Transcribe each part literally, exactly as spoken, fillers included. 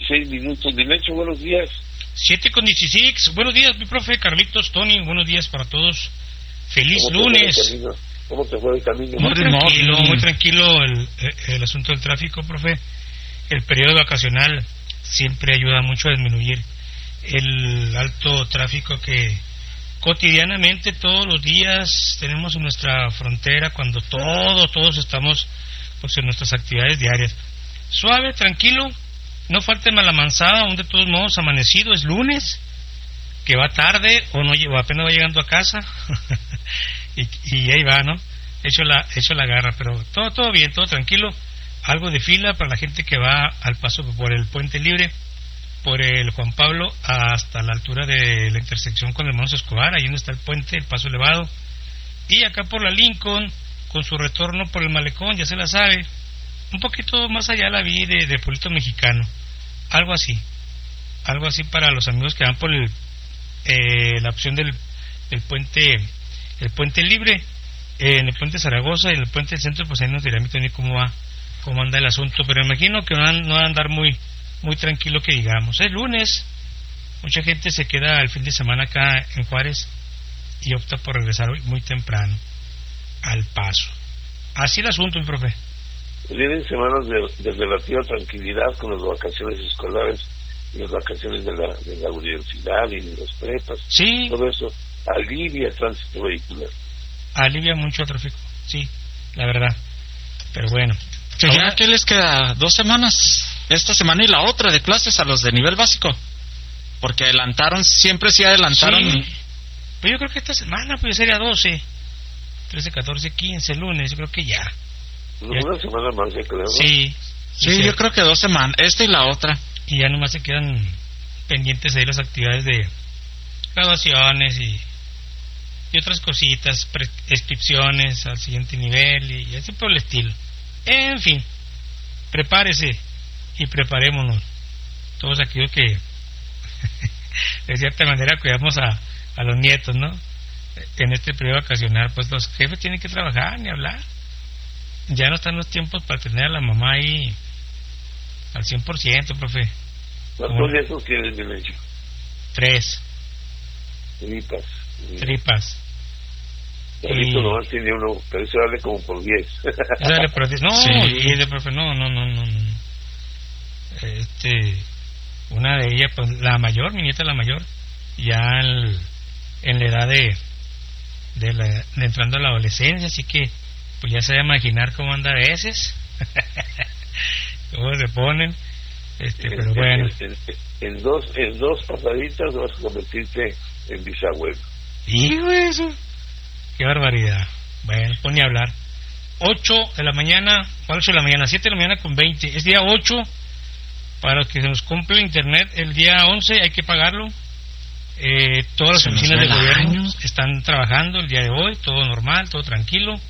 dieciséis minutos. Dimencho, buenos días. siete con dieciséis. Buenos días, mi profe Carlitos, Tony. Buenos días para todos. Feliz lunes. ¿Cómo te fue el camino? Muy tranquilo, muy tranquilo el, el asunto del tráfico, profe. El periodo vacacional siempre ayuda mucho a disminuir el alto tráfico que cotidianamente todos los días tenemos en nuestra frontera, cuando todos, todos estamos pues en nuestras actividades diarias. Suave, tranquilo, no falte mala manzada, aún de todos modos amanecido, es lunes, que va tarde o no o apenas va llegando a casa y, y ahí va, ¿no? Hecho la, hecho la garra, pero todo, todo bien, todo tranquilo. Algo de fila para la gente que va al paso por el Puente Libre, por el Juan Pablo hasta la altura de la intersección con el Hermanos Escobar, ahí donde está el puente, el paso elevado, y acá por la Lincoln con su retorno por el Malecón, ya se la sabe, un poquito más allá la vi de, de Pueblito Mexicano, algo así, algo así para los amigos que van por el, eh, la opción del, del puente, el Puente Libre, eh, en el Puente Zaragoza y en el Puente del Centro, pues ahí nos dirá mi Tony cómo va, cómo anda el asunto, pero imagino que no van, no van a andar muy muy tranquilo que digamos. Es lunes, mucha gente se queda el fin de semana acá en Juárez y opta por regresar hoy muy temprano al paso. Así el asunto, mi profe. Vienen semanas de, de relativa tranquilidad con las vacaciones escolares y las vacaciones de la, de la universidad y de las prepas. Sí. Todo eso alivia el tránsito vehicular. Alivia mucho el tráfico, sí, la verdad. Pero bueno. Que ya que les queda dos semanas, esta semana y la otra de clases a los de nivel básico, porque adelantaron, siempre sí adelantaron. Sí. Pues yo creo que esta semana pues sería doce, trece, catorce, quince, lunes, yo creo que ya. Una ya. semana más, ya creo. Sí, sí, sí, yo creo que dos semanas, esta y la otra. Y ya nomás se quedan pendientes ahí las actividades de graduaciones y, y otras cositas, prescripciones al siguiente nivel y, y así por el estilo. En fin, prepárese y preparémonos todos aquellos que de cierta manera cuidamos a, a los nietos, ¿no? En este periodo vacacional, pues los jefes tienen que trabajar ni hablar. Ya no están los tiempos para tener a la mamá ahí al cien por ciento, profe. ¿Cuántos nietos tienes, Dimencho? Tres. Tripas. Tripas. Ahorita nomás tiene uno, pero eso vale como por diez. Dale por diez. No, sí. y de profe, no, no, no, no, no. Este, una de ellas, pues la mayor, mi nieta la mayor, ya el, en la edad de, de, la, de entrando a la adolescencia, así que pues ya se va a imaginar cómo anda a veces, cómo se ponen, este, pero en, bueno. En, en, en dos, en dos pasaditas vas a convertirte en bisabuelo. Hijo de eso. Qué barbaridad. Bueno, pone a hablar. ocho de la mañana, ocho de la mañana, siete de la mañana con veinte. Es día ocho. Para los que se nos cumple el internet, el día once hay que pagarlo. Eh, todas las oficinas del gobierno están trabajando el día de hoy, todo normal, todo tranquilo.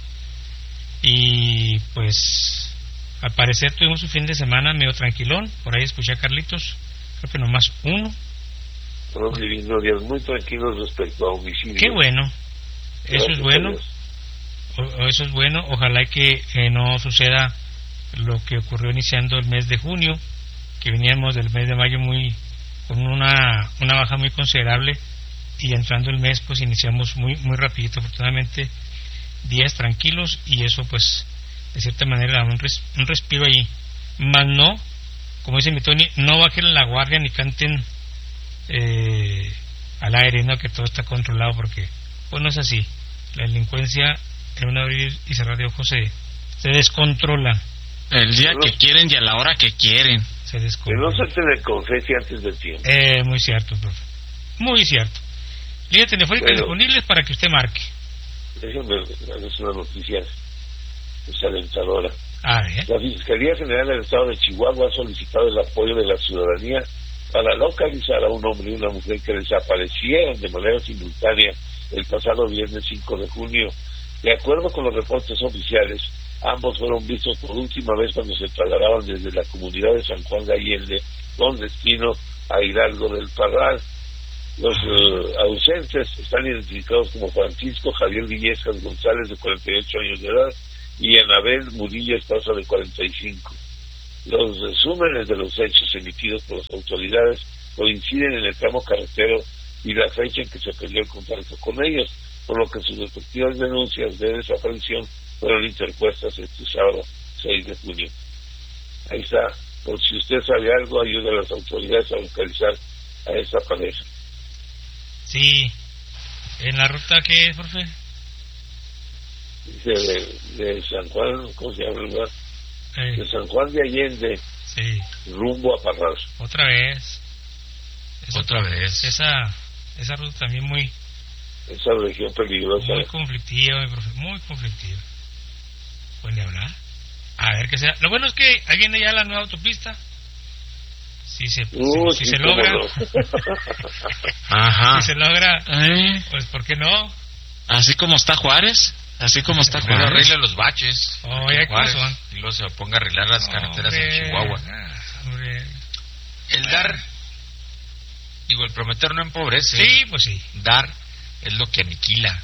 Y pues, al parecer tuvimos un fin de semana medio tranquilón. Por ahí escuché a Carlitos, creo que nomás uno. Fueron viviendo días muy tranquilos respecto a homicidios. Qué bueno. Eso Gracias, es bueno, o, eso es bueno. Ojalá que eh, no suceda lo que ocurrió iniciando el mes de junio, que veníamos del mes de mayo muy con una una baja muy considerable y entrando el mes pues iniciamos muy muy rapidito, afortunadamente días tranquilos y eso pues de cierta manera da un, res, un respiro ahí. Más no, como dice mi Tony, no bajen la guardia ni canten eh, al aire, no, que todo está controlado, porque pues no es así. La delincuencia en un abrir y cerrar de ojos se, se descontrola. El día que quieren y a la hora que quieren. Se descontrola. Que no salten el confeti antes del tiempo. Eh, muy cierto, profe. Muy cierto. Línea telefónica bueno, disponibles para que usted marque. Déjenme darles una noticia desalentadora. A ver. La Fiscalía General del Estado de Chihuahua ha solicitado el apoyo de la ciudadanía para localizar a un hombre y una mujer que desaparecieron de manera simultánea el pasado viernes cinco de junio. De acuerdo con los reportes oficiales, ambos fueron vistos por última vez cuando se trasladaban desde la comunidad de San Juan de Allende con destino a Hidalgo del Parral. Los uh, ausentes están identificados como Francisco Javier Villescas González, de cuarenta y ocho años de edad, y Anabel Murillo Esparza, de cuarenta y cinco. Los resúmenes de los hechos emitidos por las autoridades coinciden en el tramo carretero y la fecha en que se perdió el contacto con ellos, por lo que sus respectivas denuncias de desaparición fueron interpuestas este sábado seis de junio. Ahí está, por si usted sabe algo, ayuda a las autoridades a localizar a esta pareja. Sí, ¿en la ruta qué es, profe? Dice de, de San Juan, ¿cómo se llama el lugar? Eh, De San Juan de Allende, sí, rumbo a Parral. otra vez. Esa, Otra vez. Esa, esa ruta también muy, Esa región peligrosa. muy conflictiva, mi profe, muy conflictiva. Pues ni hablar. A ver qué sea. Lo bueno es que ahí viene ya la nueva autopista. Si se, Uh, si, si sí, se cómo logra, no. Ajá. si se logra, Eh, pues ¿por qué no? así como está Juárez, así como está Primero Juárez. arregle los baches. Oh, aquí ya en Juárez, cómo son. y luego se ponga a arreglar las carreteras Hombre, en Chihuahua. ah, hombre. El dar, digo, el prometer no empobrece. Sí, pues sí. Dar es lo que aniquila.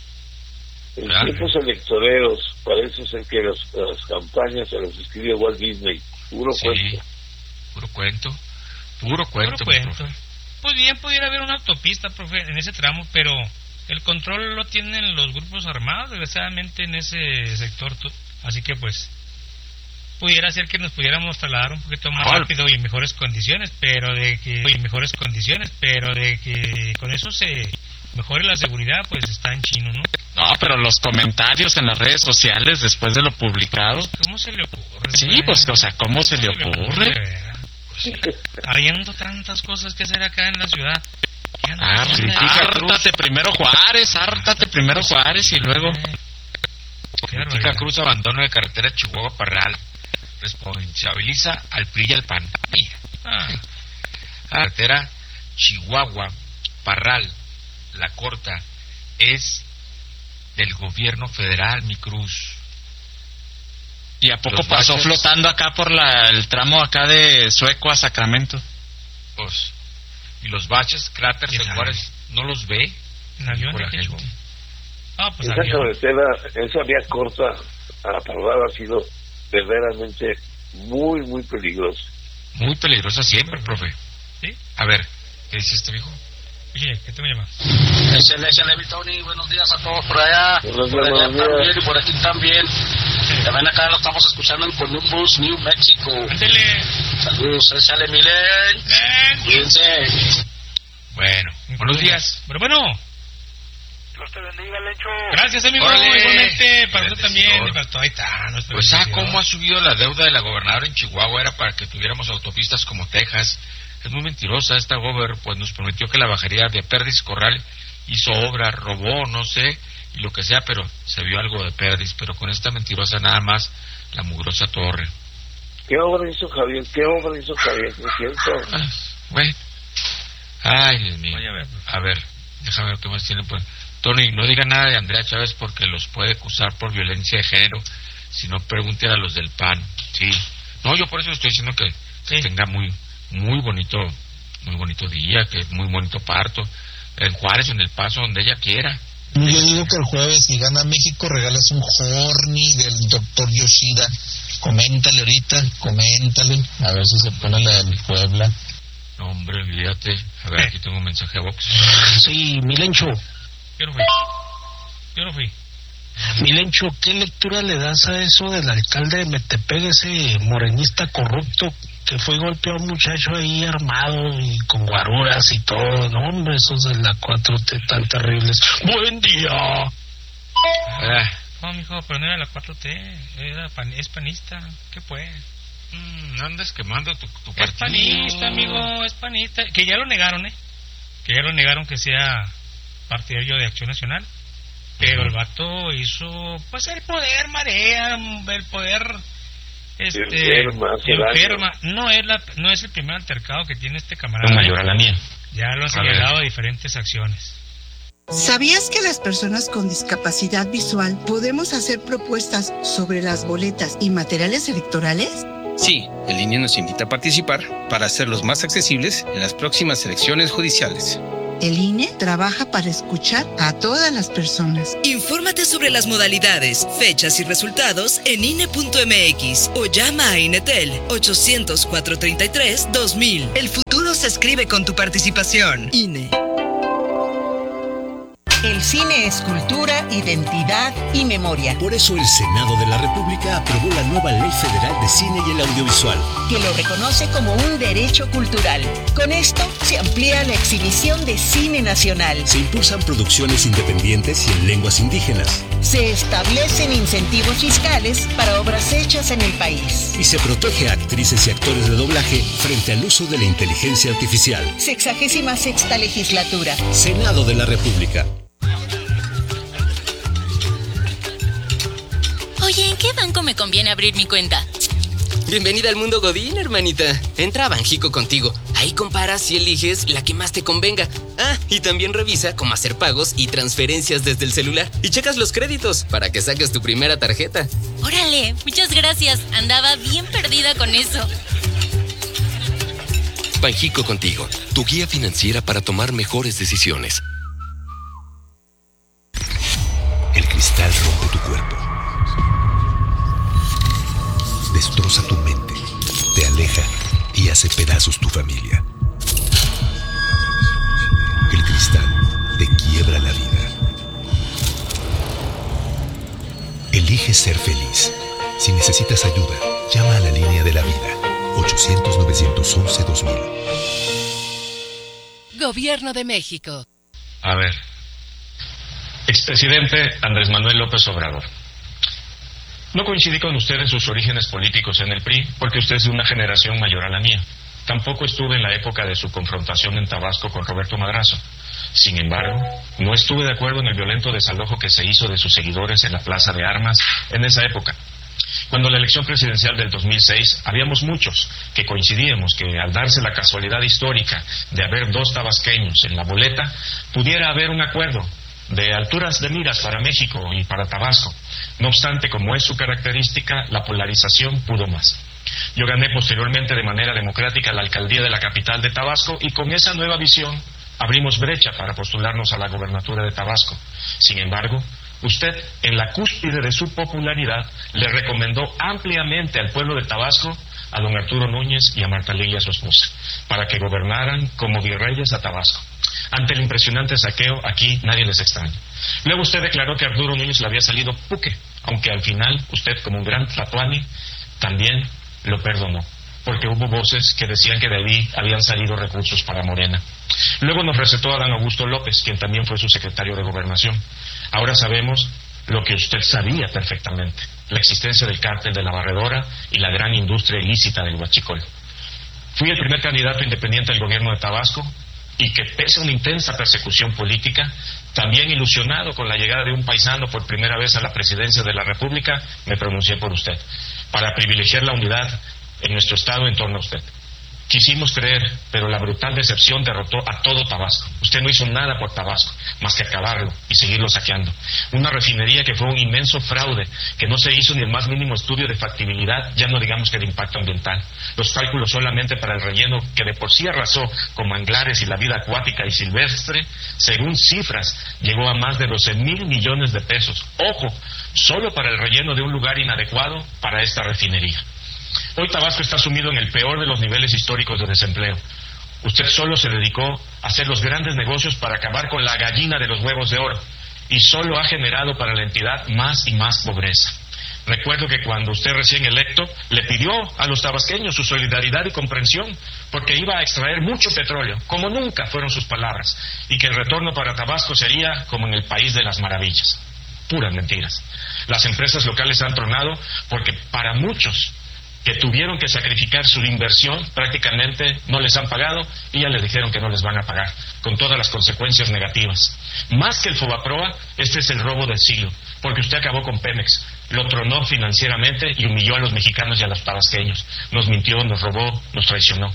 En Claro. tiempos electoreros parece ser que las, las campañas se las escribe Walt Disney. Puro Sí, cuento. puro cuento. Puro cuento, Puro mi cuento. profe. Pues bien, pudiera haber una autopista, profe, en ese tramo, pero el control lo tienen los grupos armados, desgraciadamente, en ese sector. tu- Así que, pues, pudiera ser que nos pudiéramos trasladar un poquito más Ah, rápido y en mejores condiciones, pero de que y en mejores condiciones, pero de que con eso se mejore la seguridad, pues está en chino, ¿no? No, pero los comentarios en las redes sociales después de lo publicado. ¿Cómo se le ocurre? Sí, güey? pues, o sea, ¿cómo se le ¿Cómo de ocurre? veras? Habiendo tantas cosas que hacer acá en la ciudad. ¿Qué anda Ah, haciendo? hártate primero Juárez, hártate primero Juárez y luego... Qué Critica barbaridad. Cruz abandono de carretera Chihuahua Parral. Responsabiliza al P R I y al P A N. Mira, Ah, carretera Chihuahua Parral, la corta, es del gobierno federal, mi Cruz. ¿Y a poco Los pasó baches. flotando acá por la, el tramo acá de Sueco a Sacramento? Pues, y los baches, cráteres ¿Quién en sabe? Juárez, ¿no los ve? en avión Por de la qué gente. chulo. Ah, pues Esa avión. carretera, esa vía corta a Parral ha sido verdaderamente muy, muy peligrosa. Muy peligrosa siempre, profe. ¿Sí? A ver, ¿qué dice este viejo? Oye, ¿qué te me llama? Échale, échale, mi Tony. Buenos días a todos por allá. Buenos por días, allá buenos también días. y por aquí también. También acá lo estamos escuchando en Columbus, New Mexico. Ándele. Saludos, échale, Milen. Ven. Cuídense. Bueno, buenos días. Pero bueno, Dios te bendiga, Lencho. gracias, amigo. Órale. Igualmente, para usted Grande también. señor. Y para todo. Ahí está. nuestra Pues, ah, bendición. cómo ha subido la deuda de la gobernadora en Chihuahua. Era para que tuviéramos autopistas como Texas. Es muy mentirosa esta gober, pues nos prometió que la bajaría de Perdis Corral, hizo obra, robó, no sé, y lo que sea, pero se vio algo de Perdis. Pero con esta mentirosa nada más, la mugrosa torre. ¿Qué obra hizo Javier? ¿Qué obra hizo Javier? ¿No es cierto? Ah, bueno. Ay, Dios mío. Vaya a ver. A ver, déjame ver qué más tiene. Pues, Tony, no diga nada de Andrea Chávez porque los puede acusar por violencia de género. Si no, pregunte a los del P A N. Sí. No, yo por eso estoy diciendo que, que Sí. tenga muy muy bonito muy bonito día, que muy bonito parto. En Juárez, en El Paso, donde ella quiera. Yo digo que el jueves, si gana México, regalas un horny del doctor Yoshida. Coméntale ahorita, coméntale. A ver si se pone la del Puebla. No, hombre, olvídate. A ver, Eh. aquí tengo un mensaje a Vox. Sí, Milencho. Yo no fui. Yo no fui. Milencho, ¿qué lectura le das a eso del alcalde de Metepec, ese morenista corrupto que fue golpeado a un muchacho ahí armado y con guaruras y todo? No, hombre, esos de la cuatro T tan terribles. ¡Buen día! Ah, No, mijo, pero no era la cuatro T. Era pan, es panista. ¿Qué pues? mm, no andes quemando tu, tu Es partido. panista, amigo, es panista. Que ya lo negaron, ¿eh? Que ya lo negaron que sea partidario de Acción Nacional. Pero el vato hizo, pues el poder marea, el poder, este, Enferma, hace daño. enferma. No es la, no es el primer altercado que tiene este camarada. Con mayor alanía. Ya lo han A ver. señalado de diferentes acciones. ¿Sabías que las personas con discapacidad visual podemos hacer propuestas sobre las boletas y materiales electorales? Sí, el I N E nos invita a participar para hacerlos más accesibles en las próximas elecciones judiciales. El I N E trabaja para escuchar a todas las personas. Infórmate sobre las modalidades, fechas y resultados en I N E punto M X o llama a Inetel ochocientos, cuatrocientos treinta y tres, dos mil. El futuro se escribe con tu participación. I N E. El cine es cultura, identidad y memoria. Por eso el Senado de la República aprobó la nueva Ley Federal de Cine y el Audiovisual, que lo reconoce como un derecho cultural. Con esto se amplía la exhibición de cine nacional. Se impulsan producciones independientes y en lenguas indígenas. Se establecen incentivos fiscales para obras hechas en el país. Y se protege a actrices y actores de doblaje frente al uso de la inteligencia artificial. Sexagésima sexta legislatura. Senado de la República. Oye, ¿en qué banco me conviene abrir mi cuenta? Bienvenida al mundo Godín, hermanita. Entra a Banjico contigo. Ahí comparas y eliges la que más te convenga. Ah, y también revisa cómo hacer pagos y transferencias desde el celular. Y checas los créditos para que saques tu primera tarjeta. Órale, muchas gracias. Andaba bien perdida con eso. Banjico contigo, tu guía financiera para tomar mejores decisiones. El cristal rompe tu cuerpo. Destroza tu mente, te aleja y hace pedazos tu familia. El cristal te quiebra la vida. Elige ser feliz. Si necesitas ayuda, llama a la línea de la vida, ochocientos, novecientos once, dos mil. Gobierno de México. A ver, expresidente Andrés Manuel López Obrador. No coincidí con usted en sus orígenes políticos en el P R I, porque usted es de una generación mayor a la mía. Tampoco estuve en la época de su confrontación en Tabasco con Roberto Madrazo. Sin embargo, no estuve de acuerdo en el violento desalojo que se hizo de sus seguidores en la Plaza de Armas en esa época. Cuando la elección presidencial del dos mil seis, habíamos muchos que coincidíamos que al darse la casualidad histórica de haber dos tabasqueños en la boleta, pudiera haber un acuerdo de alturas de miras para México y para Tabasco. No obstante, como es su característica, la polarización pudo más. Yo gané posteriormente de manera democrática la alcaldía de la capital de Tabasco y con esa nueva visión abrimos brecha para postularnos a la gobernatura de Tabasco. Sin embargo, usted, en la cúspide de su popularidad, le recomendó ampliamente al pueblo de Tabasco a don Arturo Núñez y a Marta Lilia, su esposa, para que gobernaran como virreyes a Tabasco. Ante el impresionante saqueo, aquí nadie les extraña. Luego usted declaró que Arturo Núñez le había salido puque, aunque al final usted, como un gran tlatoani, también lo perdonó, porque hubo voces que decían que de ahí habían salido recursos para Morena. Luego nos recetó a Dan Augusto López, quien también fue su secretario de Gobernación. Ahora sabemos lo que usted sabía perfectamente, la existencia del cártel de la Barredora y la gran industria ilícita del huachicol. Fui el primer candidato independiente del gobierno de Tabasco y que, pese a una intensa persecución política, también ilusionado con la llegada de un paisano por primera vez a la presidencia de la República, me pronuncié por usted, para privilegiar la unidad en nuestro estado en torno a usted. Quisimos creer, pero la brutal decepción derrotó a todo Tabasco. Usted no hizo nada por Tabasco, más que acabarlo y seguirlo saqueando. Una refinería que fue un inmenso fraude, que no se hizo ni el más mínimo estudio de factibilidad, ya no digamos que de impacto ambiental. Los cálculos solamente para el relleno, que de por sí arrasó con manglares y la vida acuática y silvestre, según cifras, llegó a más de doce mil millones de pesos. Ojo, solo para el relleno de un lugar inadecuado para esta refinería. Hoy Tabasco está sumido en el peor de los niveles históricos de desempleo. Usted solo se dedicó a hacer los grandes negocios para acabar con la gallina de los huevos de oro y solo ha generado para la entidad más y más pobreza. Recuerdo que cuando usted recién electo le pidió a los tabasqueños su solidaridad y comprensión porque iba a extraer mucho petróleo, como nunca fueron sus palabras, y que el retorno para Tabasco sería como en el país de las maravillas. Puras mentiras. Las empresas locales han tronado porque para muchos que tuvieron que sacrificar su inversión, prácticamente no les han pagado y ya les dijeron que no les van a pagar, con todas las consecuencias negativas. Más que el Fobaproa, este es el robo del siglo, porque usted acabó con Pemex, lo tronó financieramente y humilló a los mexicanos y a los tabasqueños. Nos mintió, nos robó, nos traicionó.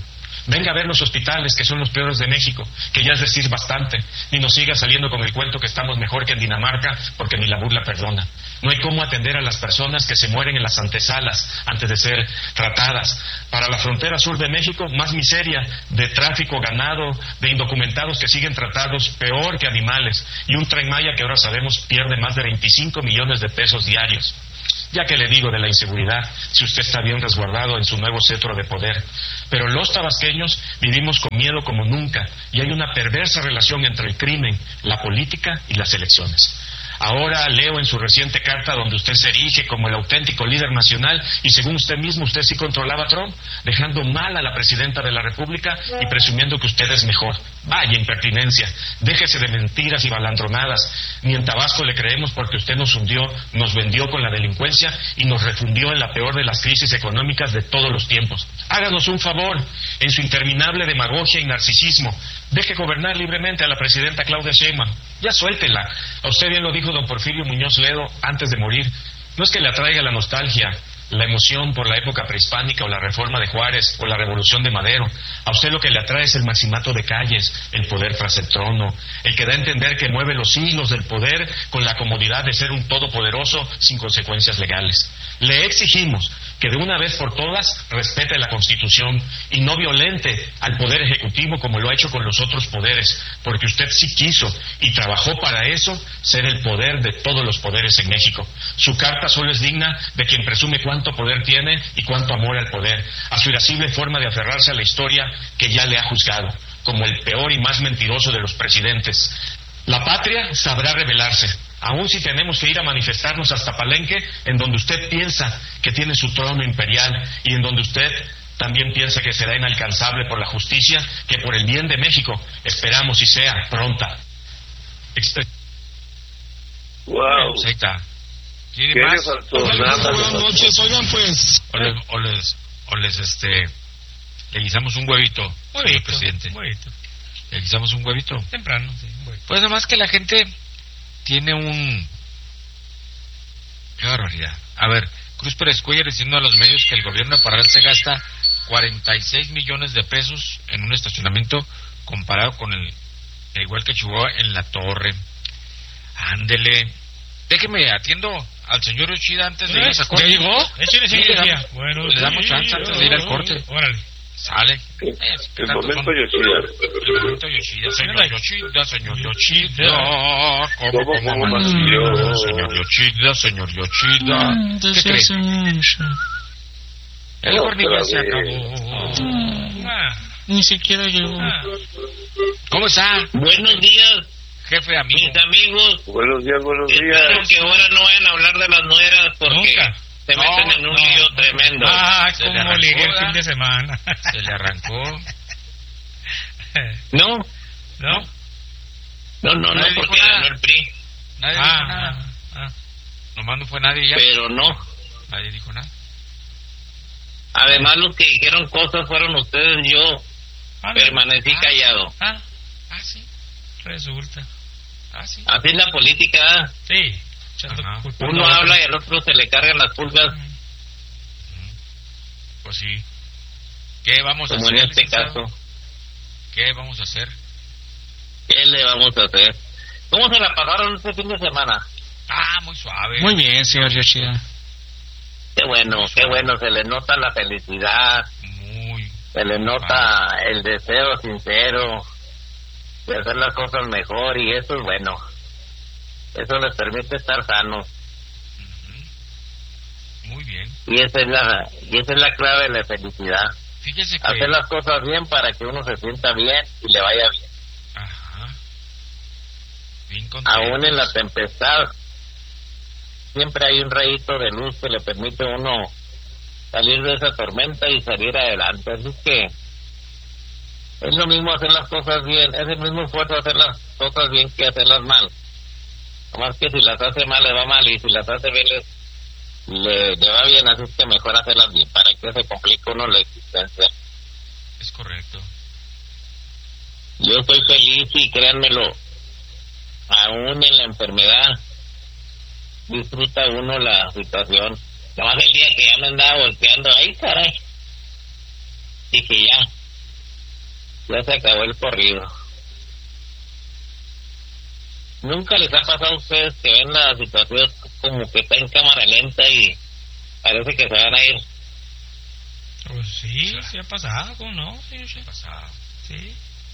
Venga a ver los hospitales, que son los peores de México, que ya es decir bastante, ni nos siga saliendo con el cuento que estamos mejor que en Dinamarca, porque ni la burla perdona. No hay cómo atender a las personas que se mueren en las antesalas antes de ser tratadas. Para la frontera sur de México, más miseria de tráfico ganado, de indocumentados que siguen tratados peor que animales, y un Tren Maya que ahora sabemos pierde más de veinticinco millones de pesos diarios. Ya que le digo de la inseguridad, si usted está bien resguardado en su nuevo cetro de poder. Pero los tabasqueños vivimos con miedo como nunca, y hay una perversa relación entre el crimen, la política y las elecciones. Ahora leo en su reciente carta donde usted se erige como el auténtico líder nacional y según usted mismo usted sí controlaba a Trump, dejando mal a la presidenta de la República y presumiendo que usted es mejor. Vaya impertinencia, déjese de mentiras y balandronadas. Ni en Tabasco le creemos porque usted nos hundió, nos vendió con la delincuencia y nos refundió en la peor de las crisis económicas de todos los tiempos. Háganos un favor, en su interminable demagogia y narcisismo, deje gobernar libremente a la presidenta Claudia Sheinbaum. Ya suéltela. A usted bien lo dijo don Porfirio Muñoz Ledo antes de morir. No es que le atraiga la nostalgia, la emoción por la época prehispánica o la reforma de Juárez o la revolución de Madero. A usted lo que le atrae es el maximato de Calles, el poder tras el trono, el que da a entender que mueve los hilos del poder con la comodidad de ser un todopoderoso sin consecuencias legales. Le exigimos que de una vez por todas respete la Constitución y no violente al Poder Ejecutivo como lo ha hecho con los otros poderes, porque usted sí quiso y trabajó para eso, ser el poder de todos los poderes en México. Su carta solo es digna de quien presume cuánto poder tiene y cuánto amor al poder, a su irascible forma de aferrarse a la historia que ya le ha juzgado, como el peor y más mentiroso de los presidentes. La patria sabrá rebelarse, aun si tenemos que ir a manifestarnos hasta Palenque, en donde usted piensa que tiene su trono imperial y en donde usted también piensa que será inalcanzable por la justicia, que por el bien de México esperamos y sea pronta. Expe- Wow. Ahí está. ¿Tiene ¿Qué más? le faltó? Nada. Buenas noches, oigan pues. O les, o les, o les este, le guisamos un huevito, señor Huevito, presidente. huevito. Le guisamos un huevito. Temprano, sí, un huevito. Pues nomás que la gente tiene un... ¡Qué barbaridad! A ver, Cruz Pérez Cuellar diciendo a los medios que el gobierno de Parral se gasta cuarenta y seis millones de pesos en un estacionamiento comparado con el, igual que Chihuahua, en La Torre. Ándele. Déjeme, atiendo al señor Yoshida antes de ir a esa corte. ¿Ya llegó? Échale, Sí, sí, le ya. damos, Bueno, le damos sí, chance antes de ir al corte. Órale. Sale. El, Es que el tanto momento son- Yoshida. El momento Yoshida, señor Yoshida, señor Yoshida. ¿Cómo, ¿Cómo, cómo cómo amaneció? amaneció? Señor Yoshida, señor Yoshida. Mm, ¿Qué desde cree? hace mucho. El No, hornillo otra se vez. acabó. Mm, Ah, Ni siquiera llegó. ah. ¿Cómo está, Buenos días, jefe amigo? mis amigos. Buenos días, buenos Espero días. que ahora no vayan a hablar de las nueras porque Nunca. se No, meten en un no, lío no. tremendo. Ah, Se le cómo le iría el arrancó, fin de semana. Se le arrancó. No, ¿No? no, no, no, Nadie dijo porque nada. ganó el P R I, Nadie Ah, dijo nada. ah, ah. Nomás no fue nadie ya. pero no. Nadie dijo nada. Además, los que dijeron cosas fueron ustedes. Yo Ah, permanecí ah, callado. Ah, ah, sí. Resulta. Ah, sí. Así es la política. ¿eh? Sí. Echando Ajá. culpa Uno a otro. habla y al otro se le cargan las pulgas, Pues sí. ¿Qué vamos a como hacer? en este licenciado? caso. ¿Qué vamos a hacer? ¿Qué le vamos a hacer? ¿Cómo se la pasaron este fin de semana? Ah, muy suave. Muy bien, señor Yoshida. Qué bueno, qué bueno. Se le nota la felicidad. Muy. Se le nota el deseo sincero de hacer las cosas mejor y eso es bueno. Eso les permite estar sanos Muy bien. y esa es la y esa es la clave de la felicidad. Fíjese que... Hacer las cosas bien para que uno se sienta bien y le vaya bien. Ajá. Bien contento. Aún en la tempestad siempre hay un rayito de luz que le permite a uno salir de esa tormenta y salir adelante. Así que es lo mismo hacer las cosas bien, es el mismo esfuerzo hacer las cosas bien que hacerlas mal. Nomás que si las hace mal le va mal y si las hace bien le, le, le va bien, así que mejor hacerlas bien para que se complique uno la existencia. Es correcto. Yo estoy feliz y créanmelo, aún en la enfermedad disfruta uno la situación. Nomás el día que ya me andaba volteando, ay caray, dije ya, ya se acabó el corrido. ¿Nunca les ha pasado a ustedes que ven la situación como que está en cámara lenta y parece que se van a ir? Pues sí, sí ha pasado, ¿cómo no? Sí, sí ha pasado. Sí.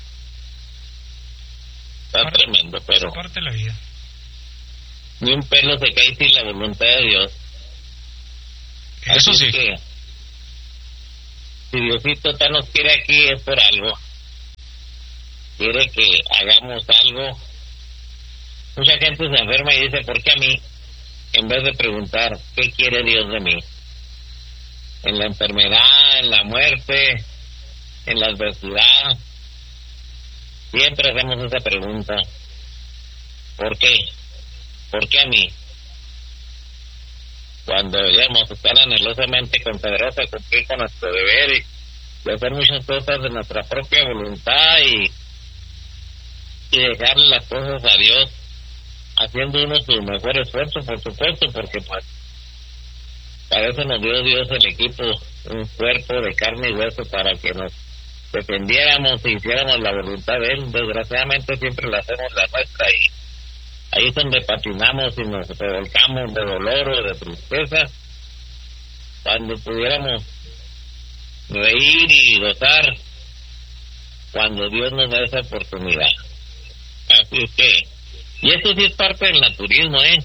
Está parte, tremendo, pero... Es parte de la vida. Ni un pelo se cae sin la voluntad de Dios. Eso Así sí. Es que, si Diosito tan nos quiere aquí es por algo. Quiere que hagamos algo. Mucha gente se enferma y dice, ¿por qué a mí? En vez de preguntar, ¿qué quiere Dios de mí? En la enfermedad, en la muerte, en la adversidad. Siempre hacemos esa pregunta. ¿Por qué? ¿Por qué a mí? Cuando deberíamos estar anhelosamente considerados a cumplir con nuestro deber y, y hacer muchas cosas de nuestra propia voluntad y, y dejarle las cosas a Dios, haciendo uno su mejor esfuerzo, por supuesto, porque pues para eso nos dio Dios el equipo, un cuerpo de carne y hueso para que nos defendiéramos e hiciéramos la voluntad de Él. Desgraciadamente siempre la hacemos la nuestra y ahí es donde patinamos y nos revolcamos de dolor o de tristeza, cuando pudiéramos reír y gozar cuando Dios nos da esa oportunidad. Así es que, y eso sí es parte del naturismo, ¿eh?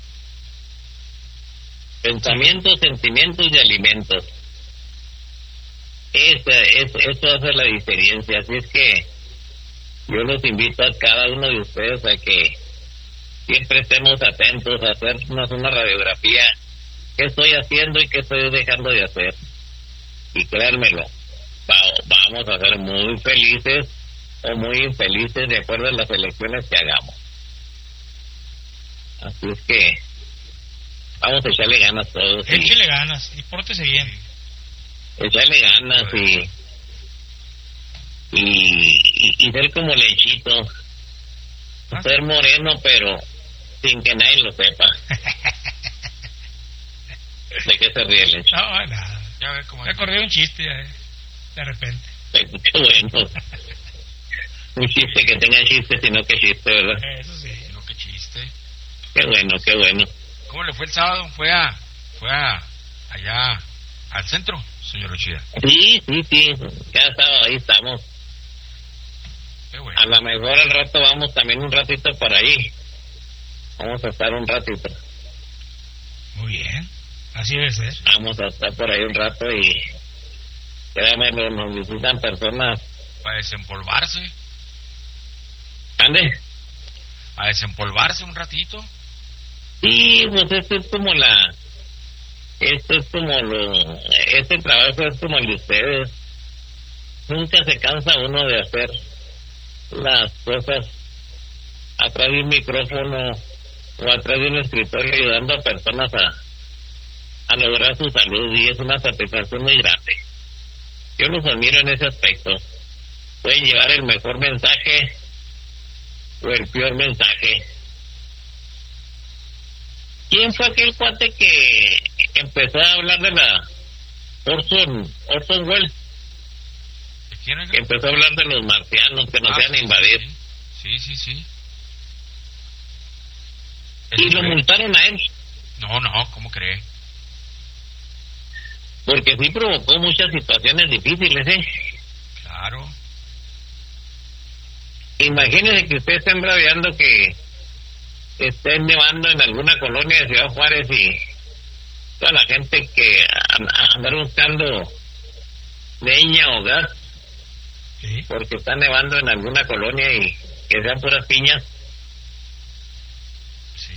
Pensamientos, sentimientos y alimentos. Esa, es, eso hace la diferencia. Así es que yo los invito a cada uno de ustedes a que siempre estemos atentos a hacernos una radiografía. ¿Qué estoy haciendo y qué estoy dejando de hacer? Y créanmelo, va, vamos a ser muy felices o muy infelices de acuerdo a las elecciones que hagamos. Así es que vamos a echarle ganas todos. Échale ganas y pórtese bien. Echarle ganas y, y, y, y ser como Lenchito. ¿Ah? Ser moreno, pero sin que nadie lo sepa. ¿De qué se ríe Lencho? No, nada. Ya ve cómo. Me acordé de un chiste ya, de repente. Qué bueno. Un chiste que tenga chiste, sino que chiste, ¿verdad? Eso sí. No, que chiste. Qué bueno, qué bueno. ¿Cómo le fue el sábado? Fue a, fue a, allá, al centro, señor Ochida. Sí, sí, sí. Ya estaba, ahí estamos. Qué bueno. A lo mejor al rato vamos también un ratito por ahí. Vamos a estar un ratito. Muy bien. Así debe ser. Vamos a estar por ahí un rato y créanme, nos visitan personas. Para desempolvarse. ¿Ande? A desempolvarse un ratito. Sí, pues esto es como la... Esto es como lo... Este trabajo es como el de ustedes. Nunca se cansa uno de hacer las cosas atrás de un micrófono o atrás de un escritorio ayudando a personas a, a lograr su salud, y es una satisfacción muy grande. Yo los admiro en ese aspecto. Pueden llevar el mejor mensaje o el peor mensaje. ¿Quién fue aquel cuate que empezó a hablar de la Orson, Orson Welles? ¿Quién es? Que empezó a hablar de los marcianos que nos ah, iban a invadir. Sí, sí, sí. Y lo multaron a él. No, no, ¿cómo cree? Porque sí provocó muchas situaciones difíciles, ¿eh? Claro. Imagínese que usted está embraviando que esté nevando en alguna colonia de Ciudad Juárez y toda la gente que anda buscando leña o gas, ¿sí? Porque está nevando en alguna colonia y que sean puras piñas. Sí.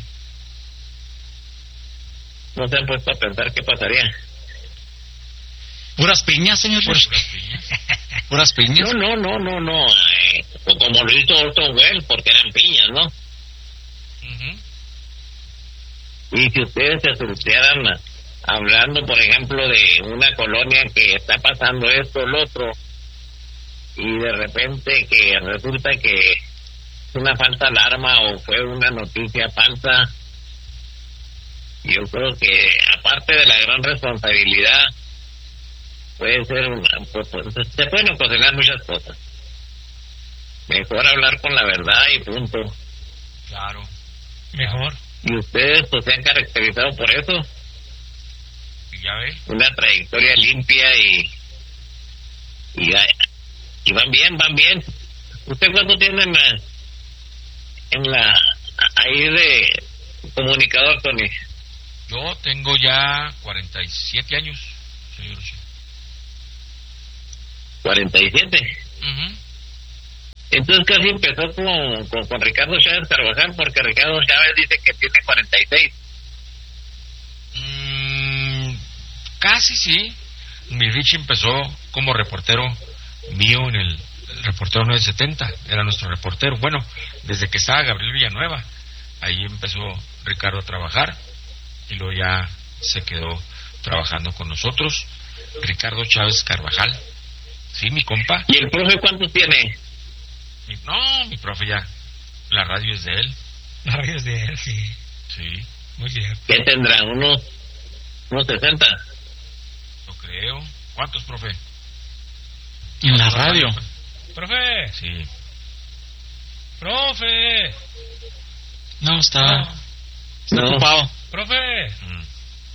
¿No se han puesto a pensar qué pasaría? ¿Puras piñas, señor? ¿Puras piñas? ¿Puras piñas? No, no, no, no, no. Eh, como lo hizo Orson Welles, porque eran piñas, ¿no? Uh-huh. Y si ustedes se surtearan hablando, por ejemplo, de una colonia que está pasando esto o lo otro, y de repente que resulta que es una falsa alarma o fue una noticia falsa, yo creo que aparte de la gran responsabilidad, puede ser una, pues, pues, se pueden ocasionar muchas cosas. Mejor hablar con la verdad y punto. Claro. Mejor. Y ustedes pues se han caracterizado por eso. Y ya ve. Una trayectoria limpia y... Y, y van bien, van bien. ¿Usted cuánto tiene en la... En la... Ahí de comunicador, Tony? Yo tengo ya cuarenta y siete años, señor. ¿cuarenta y siete? Uh-huh. Entonces casi empezó con, con, con Ricardo Chávez Carvajal, porque Ricardo Chávez dice que tiene cuarenta y seis. Mm, casi sí. Mi Richie empezó como reportero mío en el, el reportero nueve setenta, era nuestro reportero. Bueno, desde que estaba Gabriel Villanueva, ahí empezó Ricardo a trabajar y luego ya se quedó trabajando con nosotros. Ricardo Chávez Carvajal, sí, mi compa. ¿Y el profe cuántos tiene? Mi, no, mi profe ya, la radio es de él. La radio es de él, sí. Sí. Muy bien. ¿Qué tendrá? ¿Unos, unos sesenta? Lo creo. ¿Cuántos, profe? En la radio. Profe. Sí. Profe. No, está, no. está no. ocupado. Profe. Mm.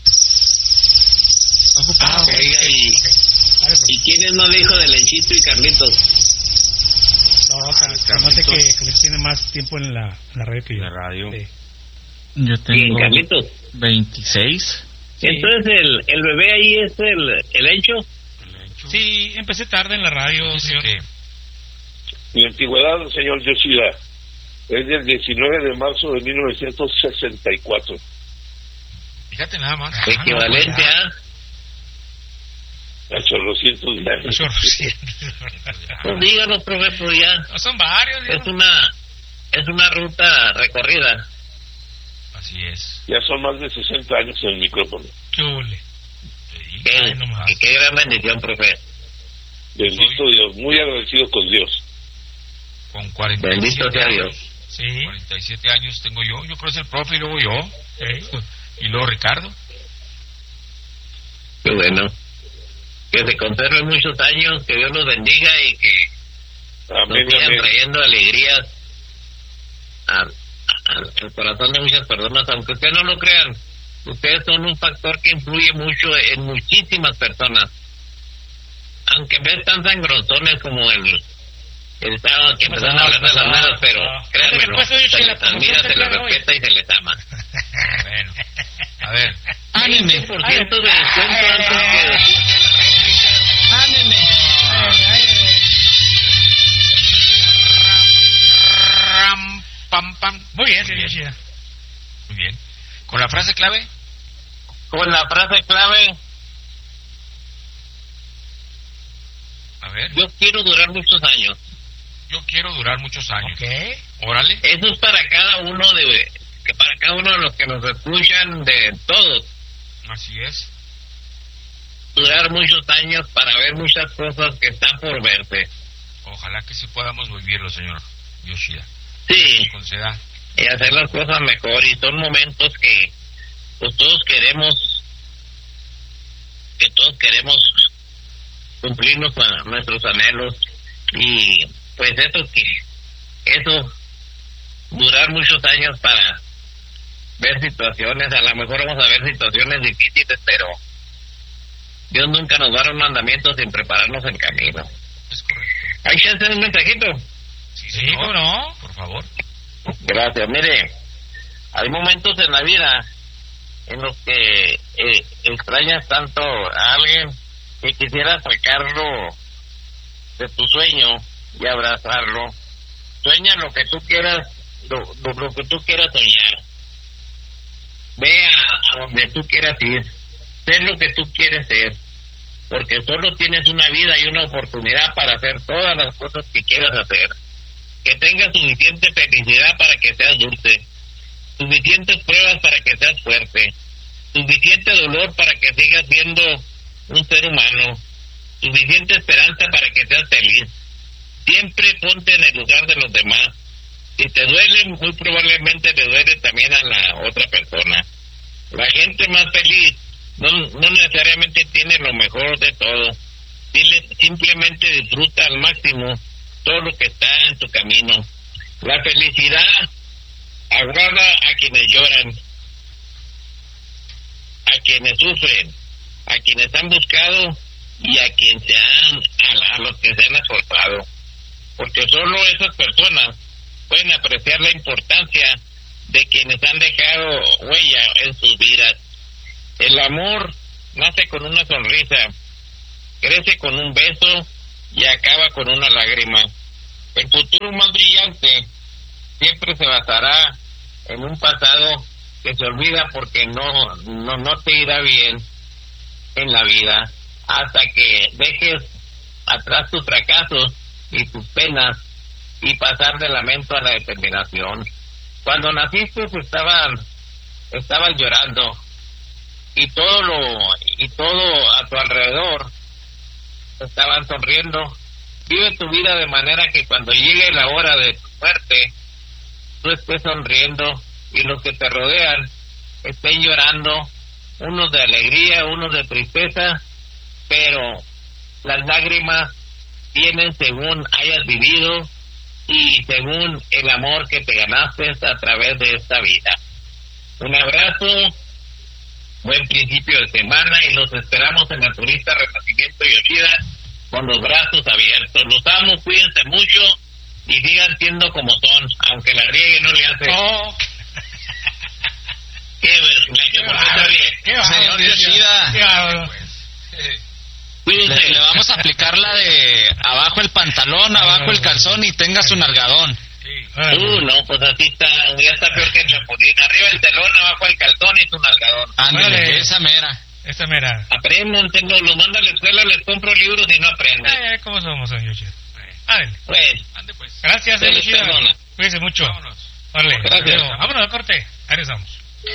Está ocupado. Ah, oiga, y, ¿y quién es más hijo de Lenchito y Carlitos? No, Carlitos. Sé que Carlitos tiene más tiempo en la, en la radio que yo. La radio. Sí. Yo tengo Carlitos? veintiséis. Sí. Entonces el, el bebé ahí es el, el Encho. Sí, empecé tarde en la radio, señor. Que... Mi antigüedad, señor Yoshida, es del diecinueve de marzo de mil novecientos sesenta y cuatro. Fíjate nada más. Equivalente a... A chorrocientos de años. Pues díganos, profe, pues ya. No son varios, es una, es una ruta recorrida. Así es. Ya son más de sesenta años en el micrófono. Qué ole. Sí. Qué, Ay, no qué, qué gran bendición, profe. Bendito Soy... Dios, muy agradecido con Dios. Con cuarenta y siete Bendito sea años. Dios. Sí. cuarenta y siete años tengo yo. Yo creo que es el profe y luego yo. ¿Eh? Y luego Ricardo. Qué bueno. Que se conserven muchos años, que Dios los bendiga y que amén, nos sigan trayendo alegrías al, al, al corazón de muchas personas, aunque ustedes no lo crean. Ustedes son un factor que influye mucho en muchísimas personas. Aunque en vez tan sangrosones como el el sábado que empezaron a hablar de las manos, pero créanmelo, se les admira, se les respeta y se les ama. Bueno, a ver. Ánime. veinte por ciento de descuento antes que... Ánime. Ram, pam, pam. Muy bien, señor Yoshida. Muy bien. ¿Con la frase clave? Con la frase clave... A ver. Yo quiero durar muchos años. Yo quiero durar muchos años. ¿Qué? Órale. Eso es para cada uno de... que para cada uno de los que nos escuchan, de todos. Así es. Durar muchos años para ver muchas cosas que están por verse. Ojalá que sí podamos vivirlo, señor Yoshida. Sí. Conceda. Y hacer las cosas mejor. Y son momentos que pues todos queremos, que todos queremos cumplirnos a nuestros anhelos. Y pues eso que, eso, durar muchos años para ver situaciones, a lo mejor vamos a ver situaciones difíciles, pero Dios nunca nos va a dar un mandamiento sin prepararnos el camino. Es correcto. ¿Hay chance de un mensajito? Sí, sí, ¿cómo no? Por favor. Gracias. Mire, hay momentos en la vida en los que eh, extrañas tanto a alguien que quisieras sacarlo de tu sueño y abrazarlo. Sueña lo que tú quieras, lo, lo, lo que tú quieras soñar. Ve a, a donde tú quieras ir. Sé lo que tú quieres ser, porque solo tienes una vida y una oportunidad para hacer todas las cosas que quieras hacer. Que tengas suficiente felicidad para que seas dulce, suficientes pruebas para que seas fuerte, suficiente dolor para que sigas siendo un ser humano, suficiente esperanza para que seas feliz. Siempre ponte en el lugar de los demás. Si te duele, muy probablemente le duele también a la otra persona. La gente más feliz no, no necesariamente tiene lo mejor de todo. Simplemente disfruta al máximo todo lo que está en tu camino. La felicidad aguarda a quienes lloran, a quienes sufren, a quienes han buscado y a quienes se han, a, a los que se han esforzado, porque solo esas personas pueden apreciar la importancia de quienes han dejado huella en sus vidas. El amor nace con una sonrisa, crece con un beso y acaba con una lágrima. El futuro más brillante siempre se basará en un pasado que se olvida porque no, no, no te irá bien en la vida hasta que dejes atrás tus fracasos y tus penas y pasar del lamento a la determinación. Cuando naciste estaban estaban llorando y todo lo y todo a tu alrededor estaban sonriendo. Vive tu vida de manera que cuando llegue la hora de tu muerte tú estés sonriendo y los que te rodean estén llorando, unos de alegría, unos de tristeza, pero las lágrimas vienen según hayas vivido y según el amor que te ganaste a través de esta vida. Un abrazo, buen principio de semana y los esperamos en la Turista Renacimiento Yoshida con los brazos abiertos. Los amo, cuídense mucho y sigan siendo como son, aunque la riegue no le hace. Oh. ¿Qué, qué, ¿por qué está bien? ¿Qué señor Yoshida? Le, le vamos a aplicar la de abajo el pantalón, abajo el calzón y tengas un nalgadón. Uh, no, pues así está, ya está peor que el chapulín. Arriba el telón, abajo el calzón y tu nalgadón. Ándale, esa mera. Esa mera. Aprendan, tengo, los mando a la escuela, les compro libros y no aprenden. Eh, ¿Cómo somos, señor Yoshida? Ándale. Pues, Ande pues. Gracias, señor Yoshida. Cuídense mucho. Vámonos. Órale. Gracias. Vámonos al corte. Ahí regresamos.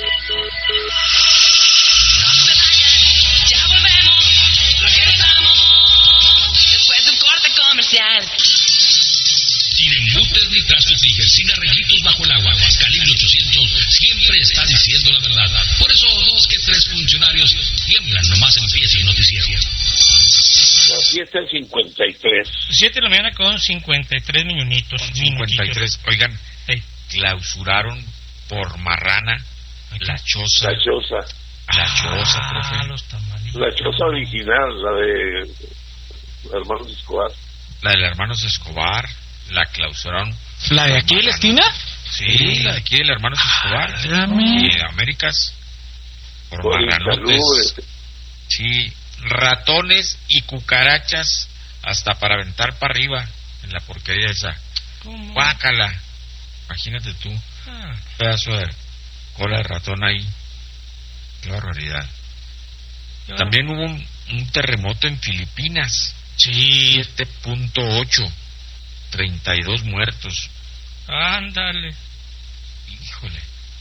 Ya volvemos, regresamos después de un corte comercial. Sin embutes ni trastos ni sin arreglitos bajo el agua, Calibre ochocientos siempre está diciendo la verdad. Por eso dos que tres funcionarios tiemblan nomás empieza el noticiero. Las siete cincuenta y tres. siete de la mañana con cincuenta y tres minutitos. Con cincuenta y tres. Oigan, hey. Clausuraron por marrana la choza. La choza. La choza, ah, profe. Los tamalitos. La choza original, la de Hermanos Escobar. La de Hermanos Escobar, la clausuraron. ¿La de aquí de la esquina? Sí, la de aquí de Hermanos Escobar. Ah, y de Américas. Por, por marranotes. Sí, ratones y cucarachas hasta para aventar para arriba en la porquería esa. ¿Cómo? Guácala. Imagínate tú. Ah. Pedazo de cola de ratón ahí. Qué barbaridad. Yo... También hubo un, un terremoto en Filipinas. siete punto ocho. treinta y dos muertos. Ándale. Híjole.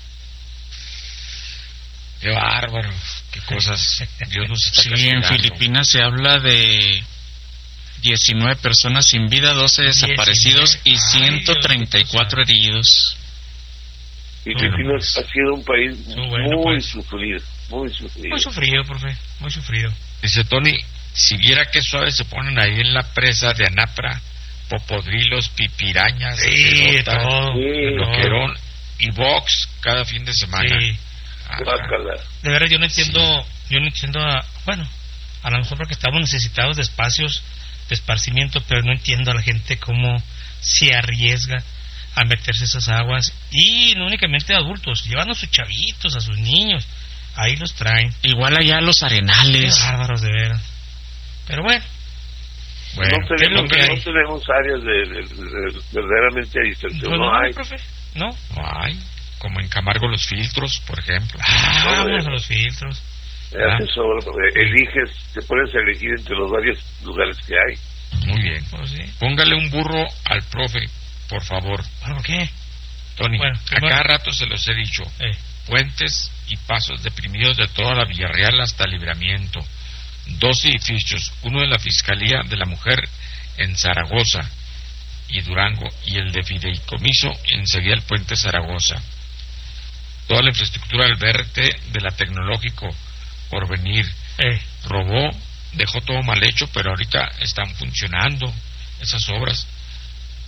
Qué bárbaro. Qué cosas. Dios nos está Sí, castigando. en Filipinas se habla de diecinueve personas sin vida, doce desaparecidos y ciento treinta y cuatro heridos. Filipinas ha sido un país muy, bueno, muy pues. sufrido, muy sufrido. Muy sufrido, profe, muy sufrido. Dice Tony, si viera qué suave se ponen ahí en la presa de Anapra, popodrilos, pipirañas, sí, pelota, todo, sí, loquerón y box cada fin de semana. Sí. Bácala. De verdad yo no entiendo, sí. yo no entiendo, a, bueno, a lo mejor porque estamos necesitados de espacios de esparcimiento, pero no entiendo a la gente cómo se arriesga a meterse esas aguas, y no únicamente adultos, llevan a sus chavitos, a sus niños, ahí los traen. Igual allá los arenales. Qué bárbaros de veras. Pero bueno, bueno no, tenemos, no tenemos áreas de, de, de, de verdaderamente a distancia. Pues no, no hay. Profe, no. No hay. Como en Camargo los filtros, por ejemplo. Ah, no, vamos eh, a los filtros. ¿Ah? Sobra, eliges, te puedes elegir entre los varios lugares que hay. Muy bien. Pues sí. Póngale un burro al profe, por favor. ¿Por qué? Tony, bueno, a cada rato se los he dicho. Eh. Puentes y pasos deprimidos de toda la Villarreal hasta Libramiento. Dos edificios, uno de la Fiscalía de la Mujer en Zaragoza y Durango, y el de Fideicomiso enseguida el Puente Zaragoza. Toda la infraestructura al verte de la Tecnológico Porvenir. Eh. Robó, dejó todo mal hecho, pero ahorita están funcionando esas obras.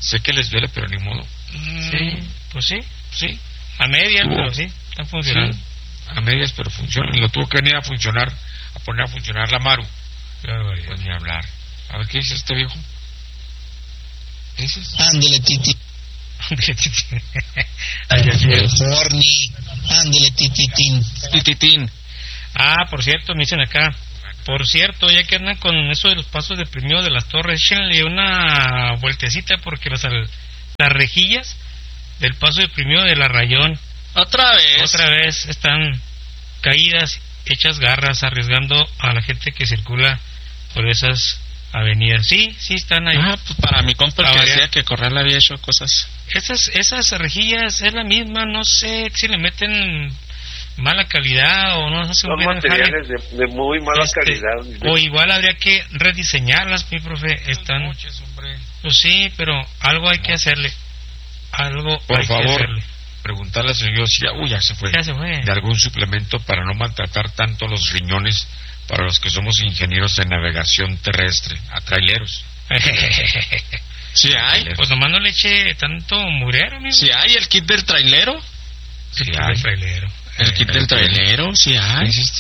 Sé que les duele, pero ni modo. Mm, sí, pues sí, sí. A medias, pero sí, están funcionando. Sí, a medias, pero funcionan. Y lo tuvo que venir a funcionar, a poner a funcionar la Maru. Pues ni hablar. A ver, ¿qué dice este viejo? ¿Qué dices? Ándele, Titi. Ándele, Titi. El horny. Ándele, Tititín. Tititín. Ah, por cierto, me dicen acá. Por cierto, ya que andan con eso de los pasos deprimidos de las torres, échenle una vueltecita porque las, las rejillas del paso deprimido de la Rayón otra vez otra vez están caídas, hechas garras, arriesgando a la gente que circula por esas avenidas. Sí, sí están ahí. Ah, pues para mi compa el que decía que Corral había hecho cosas. Esas esas rejillas es la misma, no sé si le meten mala calidad o no sé, son materiales de, de muy mala este, calidad o igual habría que rediseñarlas, mi profe. Están coches, hombre. Pues sí, pero algo hay que hacerle, algo por hay favor que hacerle. Preguntarle al señor si ya, uy, ya se fue, ya se fue de algún suplemento para no maltratar tanto los riñones para los que somos ingenieros en navegación terrestre, a traileros. Sí hay, traileros. Pues nomás no le eche tanto murero, amigo. Sí hay el kit del trailero. Sí, el kit del trailero. El kit del trailero, sí hay. ¿Qué hiciste?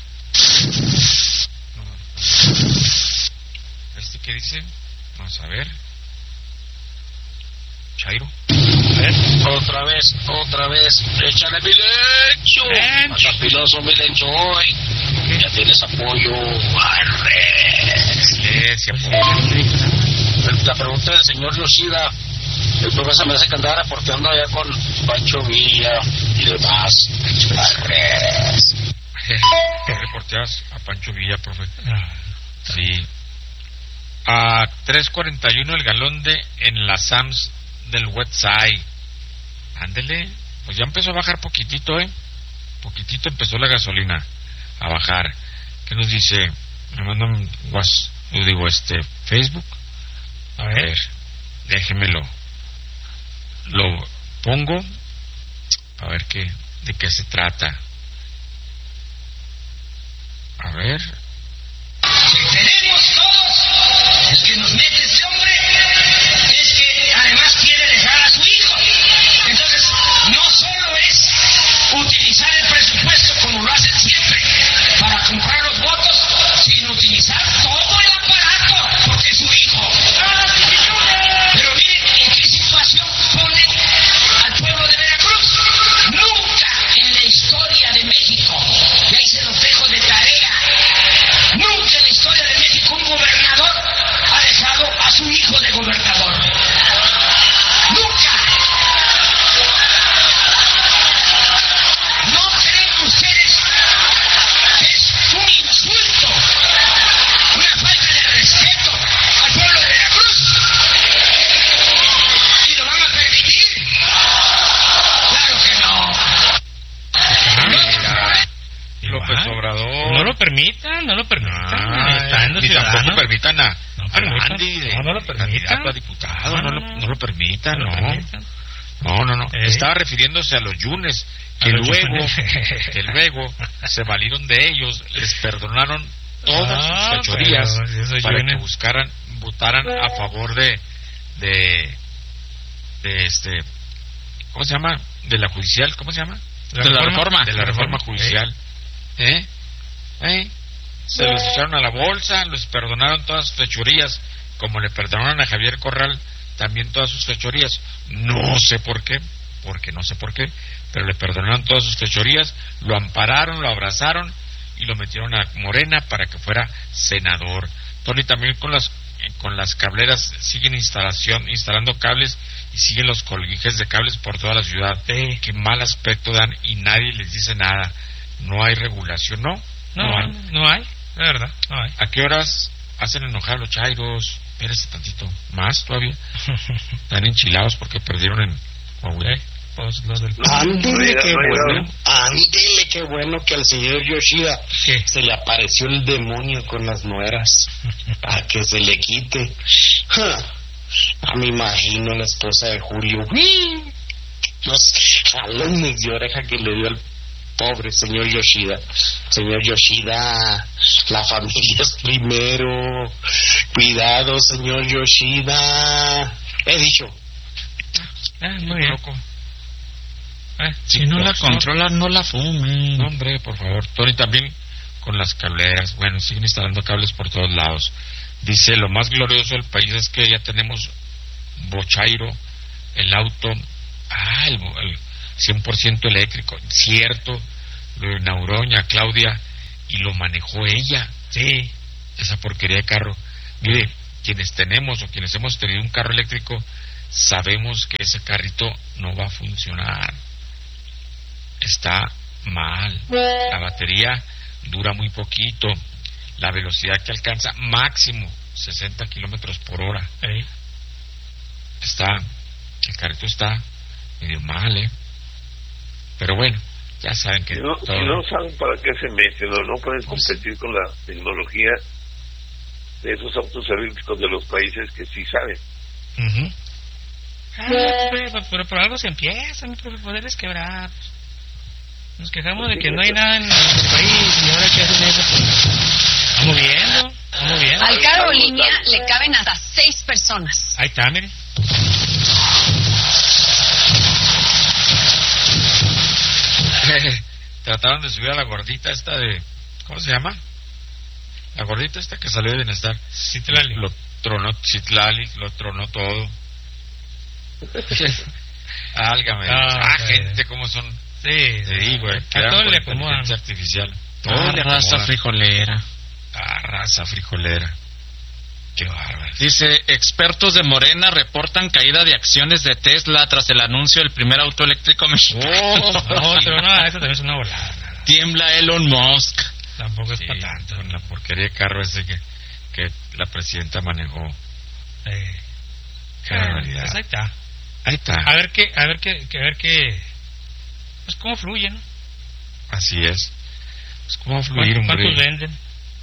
¿Este qué dice? Vamos a ver. Chairo. A ver. Otra vez, otra vez. Échale mi lecho. Anda piloso mi lecho hoy. Ya tienes apoyo. Arre. Sí, sí, apoyo. La pregunta del señor Yoshida. El profesor me hace que andaba reporteando allá con Pancho Villa y demás. Arres. Reporteas a Pancho Villa, profe. Sí. A tres cuarenta y uno el galón de en la Sams del Westside. Ándele. Pues ya empezó a bajar poquitito, ¿eh? Poquitito empezó la gasolina a bajar. ¿Qué nos dice? Me mandan was, yo digo este Facebook. A ver, déjemelo. Lo pongo a ver qué, de qué se trata. A ver. Tenemos todos. El que nos mete este hombre es que además quiere dejar a su hijo. Entonces, no solo es utilizar el presupuesto como lo hacen siempre para comprar los votos, sino utilizar todo el aparato porque es su hijo. Pero miren en qué situación pone al pueblo de Veracruz. Nunca en la historia de México, y ahí se los dejo de tarea, nunca en la historia de México un gobernador ha dejado a su hijo de gobernador. Nunca. ¿No creen ustedes que es un insulto, una falta de respeto al pueblo de Veracruz? ¿Y lo van a permitir? Claro que no. López Obrador. No lo permitan, no lo permitan. Ah, ni tampoco permitan a, no a permitan, Andy de no, no lo permitan. a diputado, no, no, lo, no lo permitan, no. Permitan. No, no, no. ¿Eh? Estaba refiriéndose a los yunes, que los luego, yunes. que luego se valieron de ellos, les perdonaron todas ah, sus fechorías para yunes. que buscaran, votaran a favor de, de, de este, ¿cómo se llama? De la judicial, ¿cómo se llama? De la, de la reforma. De la reforma judicial. ¿Eh? ¿Eh? Se los echaron a la bolsa, les perdonaron todas sus fechorías, como le perdonaron a Javier Corral también todas sus fechorías. No sé por qué, porque no sé por qué, pero le perdonaron todas sus fechorías, lo ampararon, lo abrazaron y lo metieron a Morena para que fuera senador. Tony, también con las con las cableras siguen instalación instalando cables y siguen los colguijes de cables por toda la ciudad. Sí. Qué mal aspecto dan y nadie les dice nada. No hay regulación, ¿no? No, no hay, no hay, la verdad, no hay. ¿A qué horas hacen enojar a los chairos? Espérese tantito, más todavía. Están enchilados porque perdieron en Coahuila. ¿Eh? Pues los del... Ándele, qué bueno, ándele, qué bueno que al señor Yoshida ¿Qué? se le apareció el demonio con las nueras, para que se le quite. Ja, me imagino la esposa de Julio, los jalones de oreja que le dio al pobre señor Yoshida. Señor Yoshida, la familia es primero. Cuidado, señor Yoshida. he dicho. Ah, muy bien. Loco. Eh, si no la controlan, no la fumen. No, hombre, por favor. Tony, también con las cableras. Bueno, siguen instalando cables por todos lados. Dice, lo más glorioso del país es que ya tenemos Bochairo, el auto, ah, el, el cien por ciento eléctrico. Cierto, lo inauguró doña Claudia y lo manejó ella. Sí. Esa porquería de carro. Mire, quienes tenemos o quienes hemos tenido un carro eléctrico, sabemos que ese carrito no va a funcionar. Está mal. La batería dura muy poquito. La velocidad que alcanza máximo sesenta kilómetros por hora. ¿Eh? Está, el carrito está medio mal, ¿eh? Pero bueno, ya saben que si no, todo... si no saben para qué se meten, no, no pueden competir con la tecnología de esos autos eléctricos de los países que sí saben. Uh-huh. Ah, pero, pero por algo se empieza, mi profe, poderles quebrar. Nos quejamos de que no hay nada en nuestro país y ahora que hacen eso, pues vamos viendo, vamos viendo. Al carro línea le caben hasta seis personas. Ahí está, mire. Trataron de subir a la gordita esta de... ¿Cómo se llama? La gordita esta que salió de Bienestar. Citlali. Lo tronó, Citlali, lo tronó todo. Álgame. Ah, ah okay. gente, ¿cómo son? Sí. Sí, güey. A todo le acomodan. Artificial. Todo Ah, le raza acomodan. frijolera. Ah, raza frijolera. Qué bárbaro. Dice, expertos de Morena reportan caída de acciones de Tesla tras el anuncio del primer auto eléctrico mexicano. Oh, no, pero no, eso también es una volada. Tiembla Elon Musk. Tampoco es Sí, para tanto. con la porquería de carro ese que, que la presidenta manejó. Eh, Qué ah, barbaridad. pues ahí está. Ahí está. A ver qué, a ver qué, que, a ver qué, pues cómo fluye, ¿no? Así es. Pues cómo va a fluir, hombre. ¿Cuántos venden?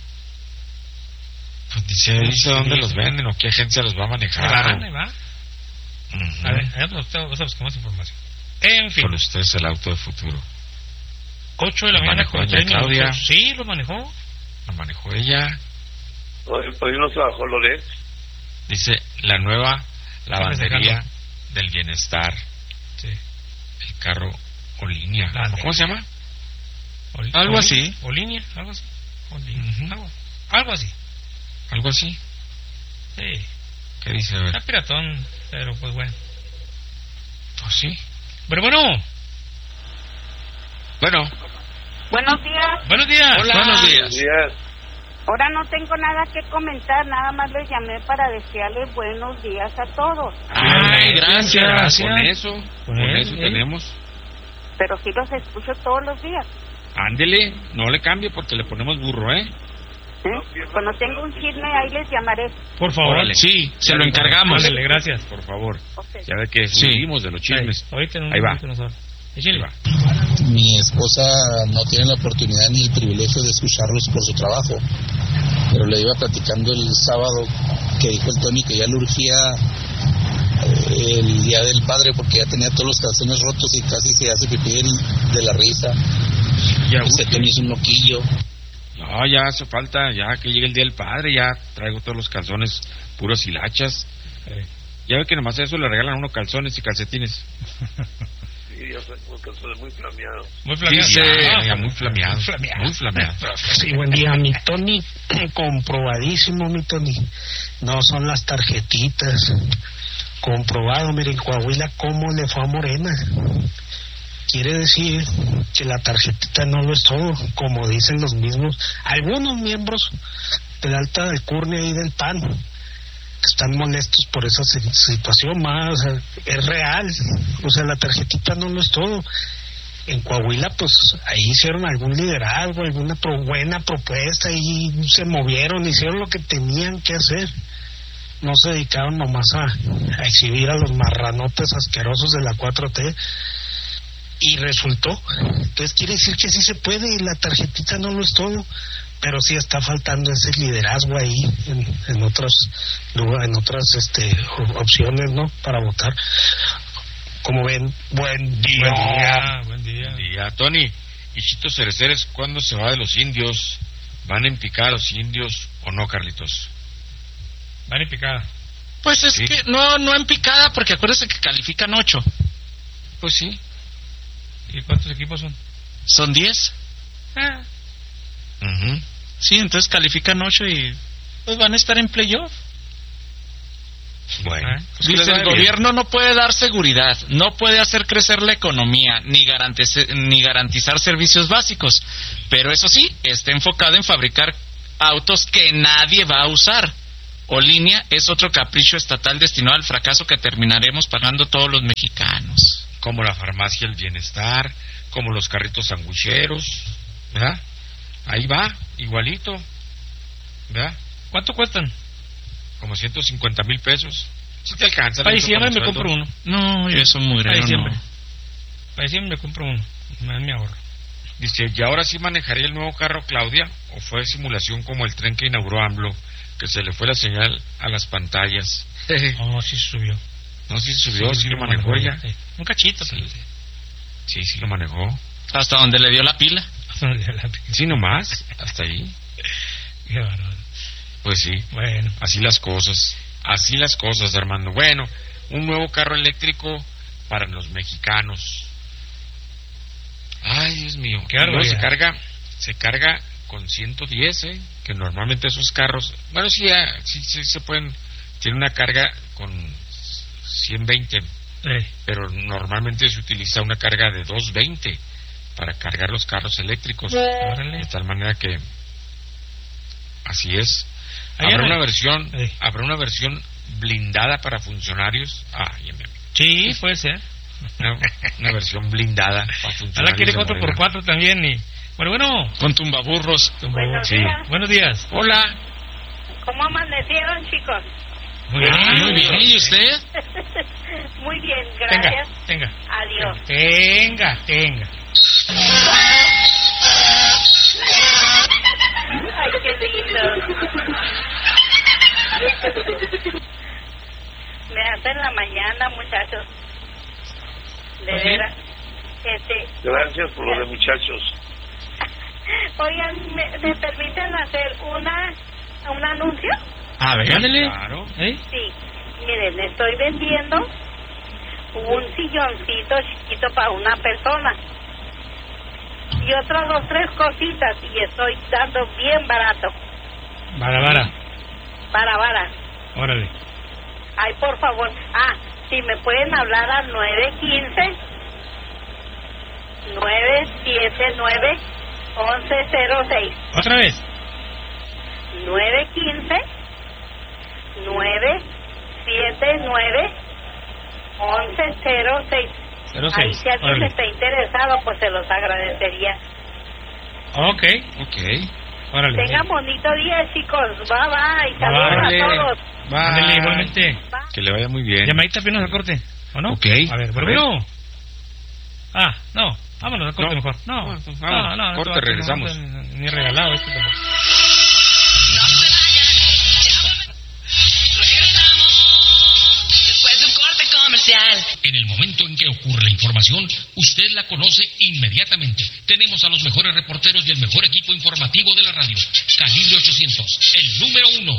Pues dice, dice dónde los venden o qué agencia los va a manejar. Ahí o... va, ahí va. Uh-huh. A ver, ahí vamos a buscar más información. En fin. Con ustedes el auto de futuro. ocho de la ¿Lo mañana manejó con doña tres Claudia? minutos. Sí, lo manejó. Lo manejó ella. Hoy, hoy no trabajó Loret. Dice, la nueva lavandería festejando. del bienestar. Sí. El carro o línea. La ¿Cómo se llama? O, Algo o, así. O línea, algo así. O línea, Uh-huh. algo, algo así. Algo así. Sí. ¿Qué dice? A ver. Está piratón, pero pues bueno. Pues sí. Pero bueno. Bueno. Buenos días. Buenos días. Hola. Buenos días. Buenos días. Ahora no tengo nada que comentar, nada más les llamé para desearles buenos días a todos. Ay, gracias. gracias. Con eso, con Pues, eso ¿eh? tenemos. Pero sí los escucho todos los días. Ándele, no le cambie porque le ponemos burro, ¿eh? ¿Eh? Cuando tengo un chisme ahí les llamaré. Por favor. Órale. Sí, se lo encargamos. Ándale, gracias. Por favor. Okay. Ya ve que Sí. subimos de los chismes. Sí, ahorita en un Ahí va. minuto nos habla. Ahí Échale. va. Mi esposa no tiene la oportunidad ni el privilegio de escucharlos por su trabajo, pero le iba platicando el sábado que dijo el Tony que ya le urgía eh, el Día del Padre porque ya tenía todos los calzones rotos y casi se hace pipí de la risa. Ya Dice Tony es un loquillo. No, ya hace falta, ya que llegue el Día del Padre, ya traigo todos los calzones puros hilachas. Eh. Ya ve que nomás a eso le regalan uno calzones y calcetines. Sí, ya son unos calzones muy flameados. Muy flameado. Sí, Ah, ya, muy flameado. Muy flameado. Muy flameado. Sí, buen día, mi Tony. Comprobadísimo, mi Tony. No son las tarjetitas. Comprobado, miren, Coahuila, cómo le fue a Morena. Quiere decir que la tarjetita no lo es todo, como dicen los mismos, algunos miembros de la alta alcurnia y del P A N, que están molestos por esa situación más, o sea, es real, o sea, la tarjetita no lo es todo. En Coahuila, pues, ahí hicieron algún liderazgo, alguna pro, buena propuesta, y se movieron, hicieron lo que tenían que hacer. No se dedicaron nomás a, a exhibir a los marranotes asquerosos de la cuatro T. Y resultó. Entonces quiere decir que sí se puede, y la tarjetita no lo es todo, pero sí está faltando ese liderazgo ahí en, en otras en otras este opciones, ¿no? Para votar. Como ven, buen día. Buen día, buen día. Buen día. Tony, y Chito Cereceres, ¿cuándo se va de los indios? ¿Van en picada los indios o no, Carlitos? Van en picada. Pues es Sí. que no no en picada, porque acuérdese que califican ocho. Pues sí. ¿Y cuántos equipos son? Son diez. Ah. Ujú. Sí, entonces califican ocho y pues van a estar en playoff. Bueno. Ah. pues que les Dice, el vaya bien. gobierno no puede dar seguridad, no puede hacer crecer la economía, ni, garantice- ni garantizar servicios básicos, pero eso sí, está enfocado en fabricar autos que nadie va a usar. O línea es otro capricho estatal destinado al fracaso que terminaremos pagando todos los mexicanos. Como la farmacia El Bienestar, como los carritos sanguicheros, ¿verdad? Ahí va, igualito, ¿verdad? ¿Cuánto cuestan? Como ciento cincuenta mil pesos. Si te alcanza. Para Benito, diciembre con el me sueldo. compro uno. No, yo eso muy Para grave, diciembre. no. Para diciembre me compro uno. Me dan mi ahorro. Dice, ¿y ahora sí manejaría el nuevo carro Claudia? ¿O fue simulación como el tren que inauguró AMLO, que se le fue la señal a las pantallas? No, sí subió. No, sí subió, sí, lo manejó manejó ella. sí. Un cachito, Sí. pero... Sí, sí lo manejó. Hasta donde le dio la pila. Sí, nomás, hasta ahí. Qué bárbaro. Pues sí, Bueno. así las cosas. Así las cosas, Armando. Bueno, un nuevo carro eléctrico para los mexicanos. Ay, Dios mío. Qué Y luego se barbaridad. carga, se carga con ciento diez, ¿eh? Que normalmente esos carros, bueno, sí, ya, sí, sí se pueden, tiene una carga con ciento veinte, Eh. pero normalmente se utiliza una carga de doscientos veinte para cargar los carros eléctricos. Órale. De tal manera que así es. Ayer Habrá me- una versión, Eh. habrá una versión blindada para funcionarios. Ah, ya me- Sí, puede ser. una, una versión blindada para Ahora funcionarios. quiere de cuatro por Morena. cuatro también. Y... Bueno, bueno. Con tumbaburros. Buenos Sí. días. Buenos días. Hola. ¿Cómo amanecieron, chicos? Muy bien. Ah, muy bien, ¿y usted? Muy bien, Tenga, gracias. tenga. Adiós. Tenga, tenga. Ay, qué lindo. Me hacen la mañana, muchachos. De ¿Ah, sí? veras. Este, Gracias por lo de muchachos. oigan, ¿me, me permiten hacer una un anuncio? A ver. Ándale. Claro. ¿Eh? Sí. Miren, estoy vendiendo un silloncito chiquito para una persona y otras dos, tres cositas, y estoy dando bien barato. Vara, vara. Para vara. Órale. Ay, por favor. Ah, si me pueden hablar al nueve uno cinco, nueve siete nueve, once cero seis. Otra vez. nueve uno cinco, nueve siete nueve, once cero seis. Cero Ahí seis. si alguien Órale. está interesado, pues se los agradecería. Ok. Ok. Órale. Tengan bonito día, chicos. Bye, bye. Bye, Saludos bye. a todos. Ándale, igualmente. Que le vaya muy bien. Llamadita apenas al corte, ¿o no? Ok. A ver, A pero ver. no. Ah, no. Vámonos al corte No. mejor. No, Ah, pues no, vámonos. no. no, Corte, no, no, regresamos. no, no, Ni regalado esto tampoco. Después de un corte comercial. En el momento en que ocurre la información, usted la conoce inmediatamente. Tenemos a los mejores reporteros y el mejor equipo informativo de la radio. Calibre ochocientos, el número uno.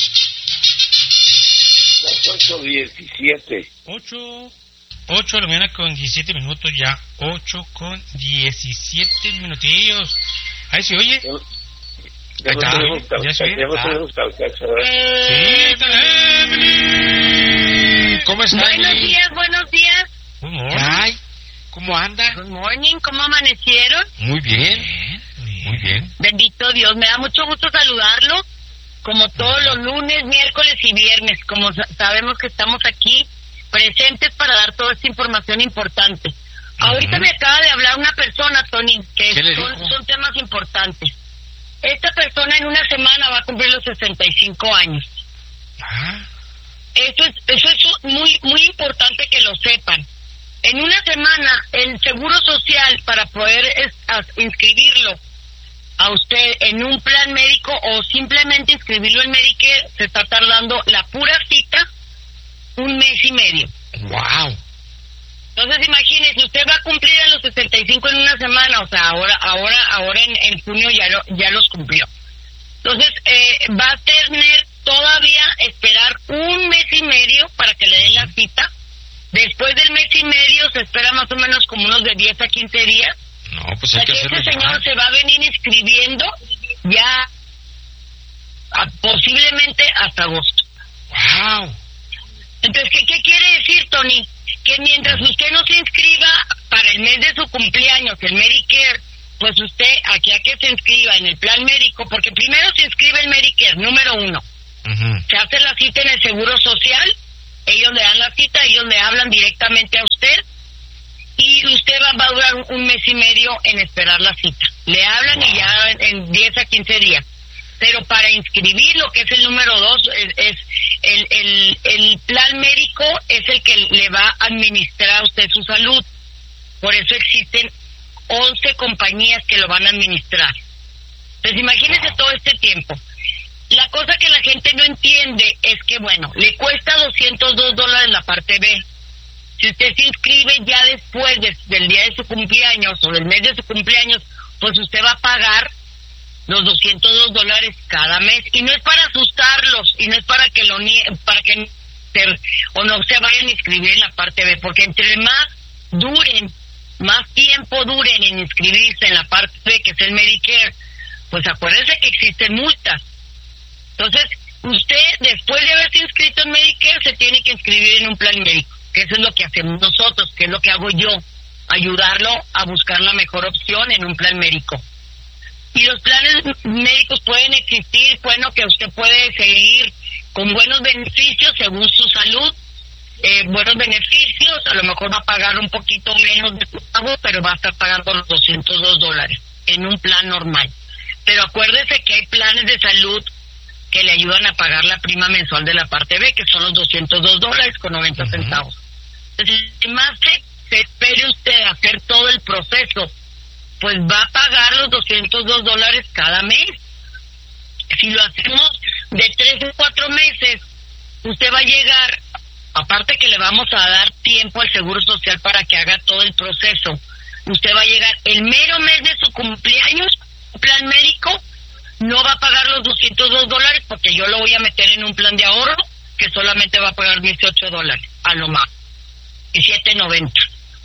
Las ocho diecisiete. ocho, ocho de la mañana con diecisiete minutos ya. ocho con diecisiete minutillos. Ahí se oye. Ya no Ahí está, tenemos ya carcacha, se- ya no ah. tenemos carcacha, ¿verdad? Sí, está Emily. ¿Cómo está? Buenos Emily? días, buenos días. Good morning. Ay, ¿cómo anda? Good morning, ¿cómo amanecieron? Muy bien. Muy bien. Bendito Dios, me da mucho gusto saludarlo, como todos los lunes, miércoles y viernes, como sa- sabemos que estamos aquí presentes para dar toda esta información importante. Ahorita me acaba de hablar una persona, Tony, que ¿Qué le son, dijo? son temas importantes. Esta persona en una semana va a cumplir los sesenta y cinco años. Ah, Eso es, eso es muy, muy importante que lo sepan. En una semana, el Seguro Social, para poder es- as- inscribirlo a usted en un plan médico o simplemente inscribirlo en Medicare, se está tardando la pura cita un mes y medio. wow. Entonces, imagínese, usted va a cumplir a los sesenta y cinco en una semana, o sea, ahora, ahora, ahora en, en junio ya lo, ya los cumplió. Entonces, eh, va a tener todavía esperar un mes y medio para que le den la cita. Después del mes y medio se espera más o menos como unos de diez a quince días. No, pues O hay sea que que hacerlo este ya. señor se va a venir inscribiendo ya a- posiblemente hasta agosto. ¡Wow! Entonces, ¿qué, ¿qué quiere decir, Tony? Que mientras usted no se inscriba para el mes de su cumpleaños, el Medicare, pues usted, aquí a que se inscriba en el plan médico, porque primero se inscribe el Medicare, número uno. Se hace la cita en el Seguro Social, ellos le dan la cita, ellos le hablan directamente a usted, y usted va, va a durar un, un mes y medio en esperar la cita. Le hablan y ya en, en diez a quince días. Pero para inscribir lo que es el número dos, es, es el, el, el plan médico es el que le va a administrar a usted su salud. Por eso existen once compañías que lo van a administrar. Entonces imagínese todo este tiempo. La cosa que la gente no entiende es que, bueno, le cuesta doscientos dos dólares la parte B. Si usted se inscribe ya después de, del día de su cumpleaños o del mes de su cumpleaños, pues usted va a pagar los doscientos dos dólares cada mes. Y no es para asustarlos, y no es para que lo nie para que se, o no se vayan a inscribir en la parte B, porque entre más duren, más tiempo duren en inscribirse en la parte B, que es el Medicare, pues acuérdense que existen multas. Entonces, usted, después de haberse inscrito en Medicare, se tiene que inscribir en un plan médico, que eso es lo que hacemos nosotros, que es lo que hago yo, ayudarlo a buscar la mejor opción en un plan médico. Y los planes médicos pueden existir, bueno, que usted puede seguir con buenos beneficios según su salud, eh, buenos beneficios, a lo mejor va a pagar un poquito menos de su pago, pero va a estar pagando los doscientos dos dólares en un plan normal. Pero acuérdese que hay planes de salud que le ayudan a pagar la prima mensual de la parte B, que son los doscientos dos dólares con noventa uh-huh. centavos. Entonces, si más se, se espere usted a hacer todo el proceso, pues va a pagar los doscientos dos dólares cada mes. Si lo hacemos de tres o cuatro meses, usted va a llegar, aparte que le vamos a dar tiempo al Seguro Social para que haga todo el proceso, usted va a llegar el mero mes de su cumpleaños, plan médico, no va a pagar los doscientos dos dólares porque yo lo voy a meter en un plan de ahorro que solamente va a pagar dieciocho dólares, a lo más, diecisiete noventa.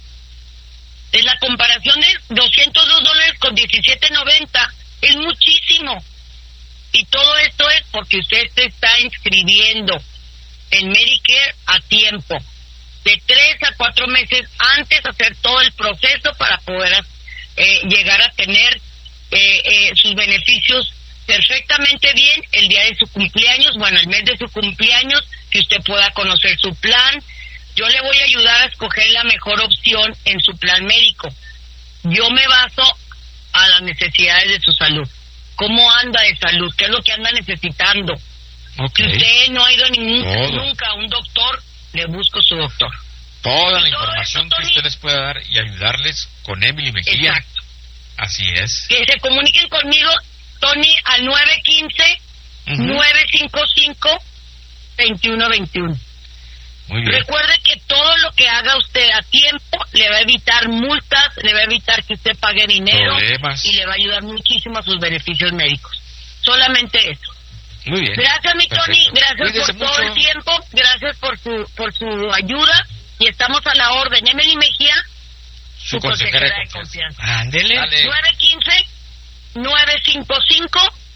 Es la comparación de doscientos dos dólares con diecisiete noventa, es muchísimo. Y todo esto es porque usted se está inscribiendo en Medicare a tiempo, de tres a cuatro meses antes de hacer todo el proceso para poder eh, llegar a tener eh, eh, sus beneficios perfectamente bien el día de su cumpleaños, bueno, el mes de su cumpleaños, que usted pueda conocer su plan. Yo le voy a ayudar a escoger la mejor opción en su plan médico. Yo me baso a las necesidades de su salud. ¿Cómo anda de salud? ¿Qué es lo que anda necesitando? Okay. Si usted no ha ido ningún, Todo. nunca a un doctor, le busco su doctor. Toda la Y todo información esto, que usted les pueda dar y ayudarles con Emily Mejía. Exacto. Así es. Que se comuniquen conmigo, Tony, al nueve uno cinco, nueve cinco cinco, dos uno dos uno. Muy bien. Recuerde que todo lo que haga usted a tiempo le va a evitar multas, le va a evitar que usted pague dinero Problemas. y le va a ayudar muchísimo a sus beneficios médicos. Solamente eso. Muy bien. Gracias, mi Tony, Perfecto. gracias Cuídese por todo mucho. el tiempo, gracias por su por su ayuda y estamos a la orden. Emily Mejía, Su consejera de confianza. Ándele. Dale. nueve uno cinco, nueve cinco cinco,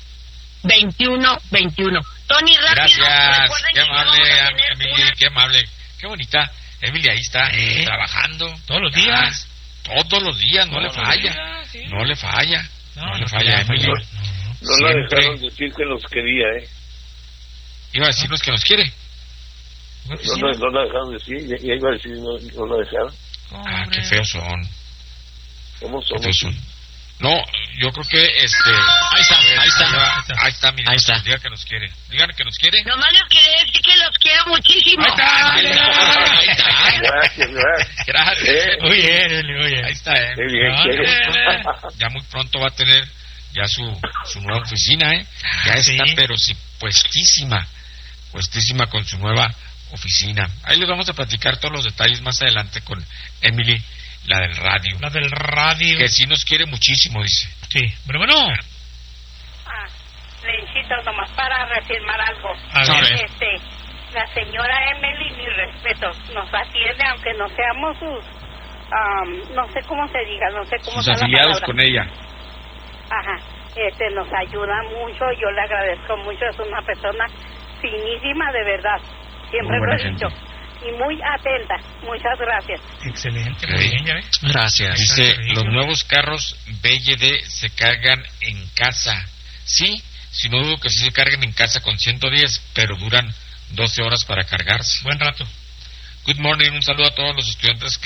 dos uno dos uno. Tony, rápido, Gracias. recuerden Qué que ya vamos amable, a tener Emily. una- Qué amable. Qué bonita. Emily ahí está ¿Eh? trabajando. Todos los Ya, días. Todos los días, no Todos le los falla. días, sí. No le falla. No, No, le no falla, falla, Emily. falla. No la Siempre dejaron decir que los quería, ¿eh? iba a decirnos que nos quiere. No, no, no la dejaron decir, ya, ya iba a decir, no, no la dejaron. Ah, qué feos son. ¿Cómo Qué somos? feos son. No, yo creo que este. Ahí está, ahí está, ahí está, mire. Ahí está. Diga que nos quiere. Digan que nos quiere. Nomás les quería decir que los quiero muchísimo. Ahí está, ahí está. Gracias, gracias. Gracias. Eh, Muy bien, Emily, muy bien. Ahí está, eh. Qué bien, No, qué no, bien. no, no. Ya muy pronto va a tener ya su, su nueva oficina, ¿eh? Ya Ah, está, sí. pero sí, puestísima, puestísima con su nueva oficina. Ahí les vamos a platicar todos los detalles más adelante con Emily, la del radio. La del radio. Que sí nos quiere muchísimo, dice. Sí, pero bueno. Ah, Lenchito señorito, nomás para reafirmar algo. A ver. Este, la señora Emily, mi respeto, nos atiende, aunque no seamos sus, um, no sé cómo se diga, no sé cómo Sus sea la afiliados palabra. con ella. Ajá, este, nos ayuda mucho, yo le agradezco mucho, es una persona finísima de verdad, siempre Muy lo he buena dicho, y muy atenta, muchas gracias. Excelente, Ok. muy bien, ya ves. Gracias. Dice, los nuevos carros B Y D se cargan en casa. Sí, si no dudo que sí se carguen en casa con ciento diez, pero duran doce horas para cargarse. Buen rato. Good morning, un saludo a todos los estudiantes que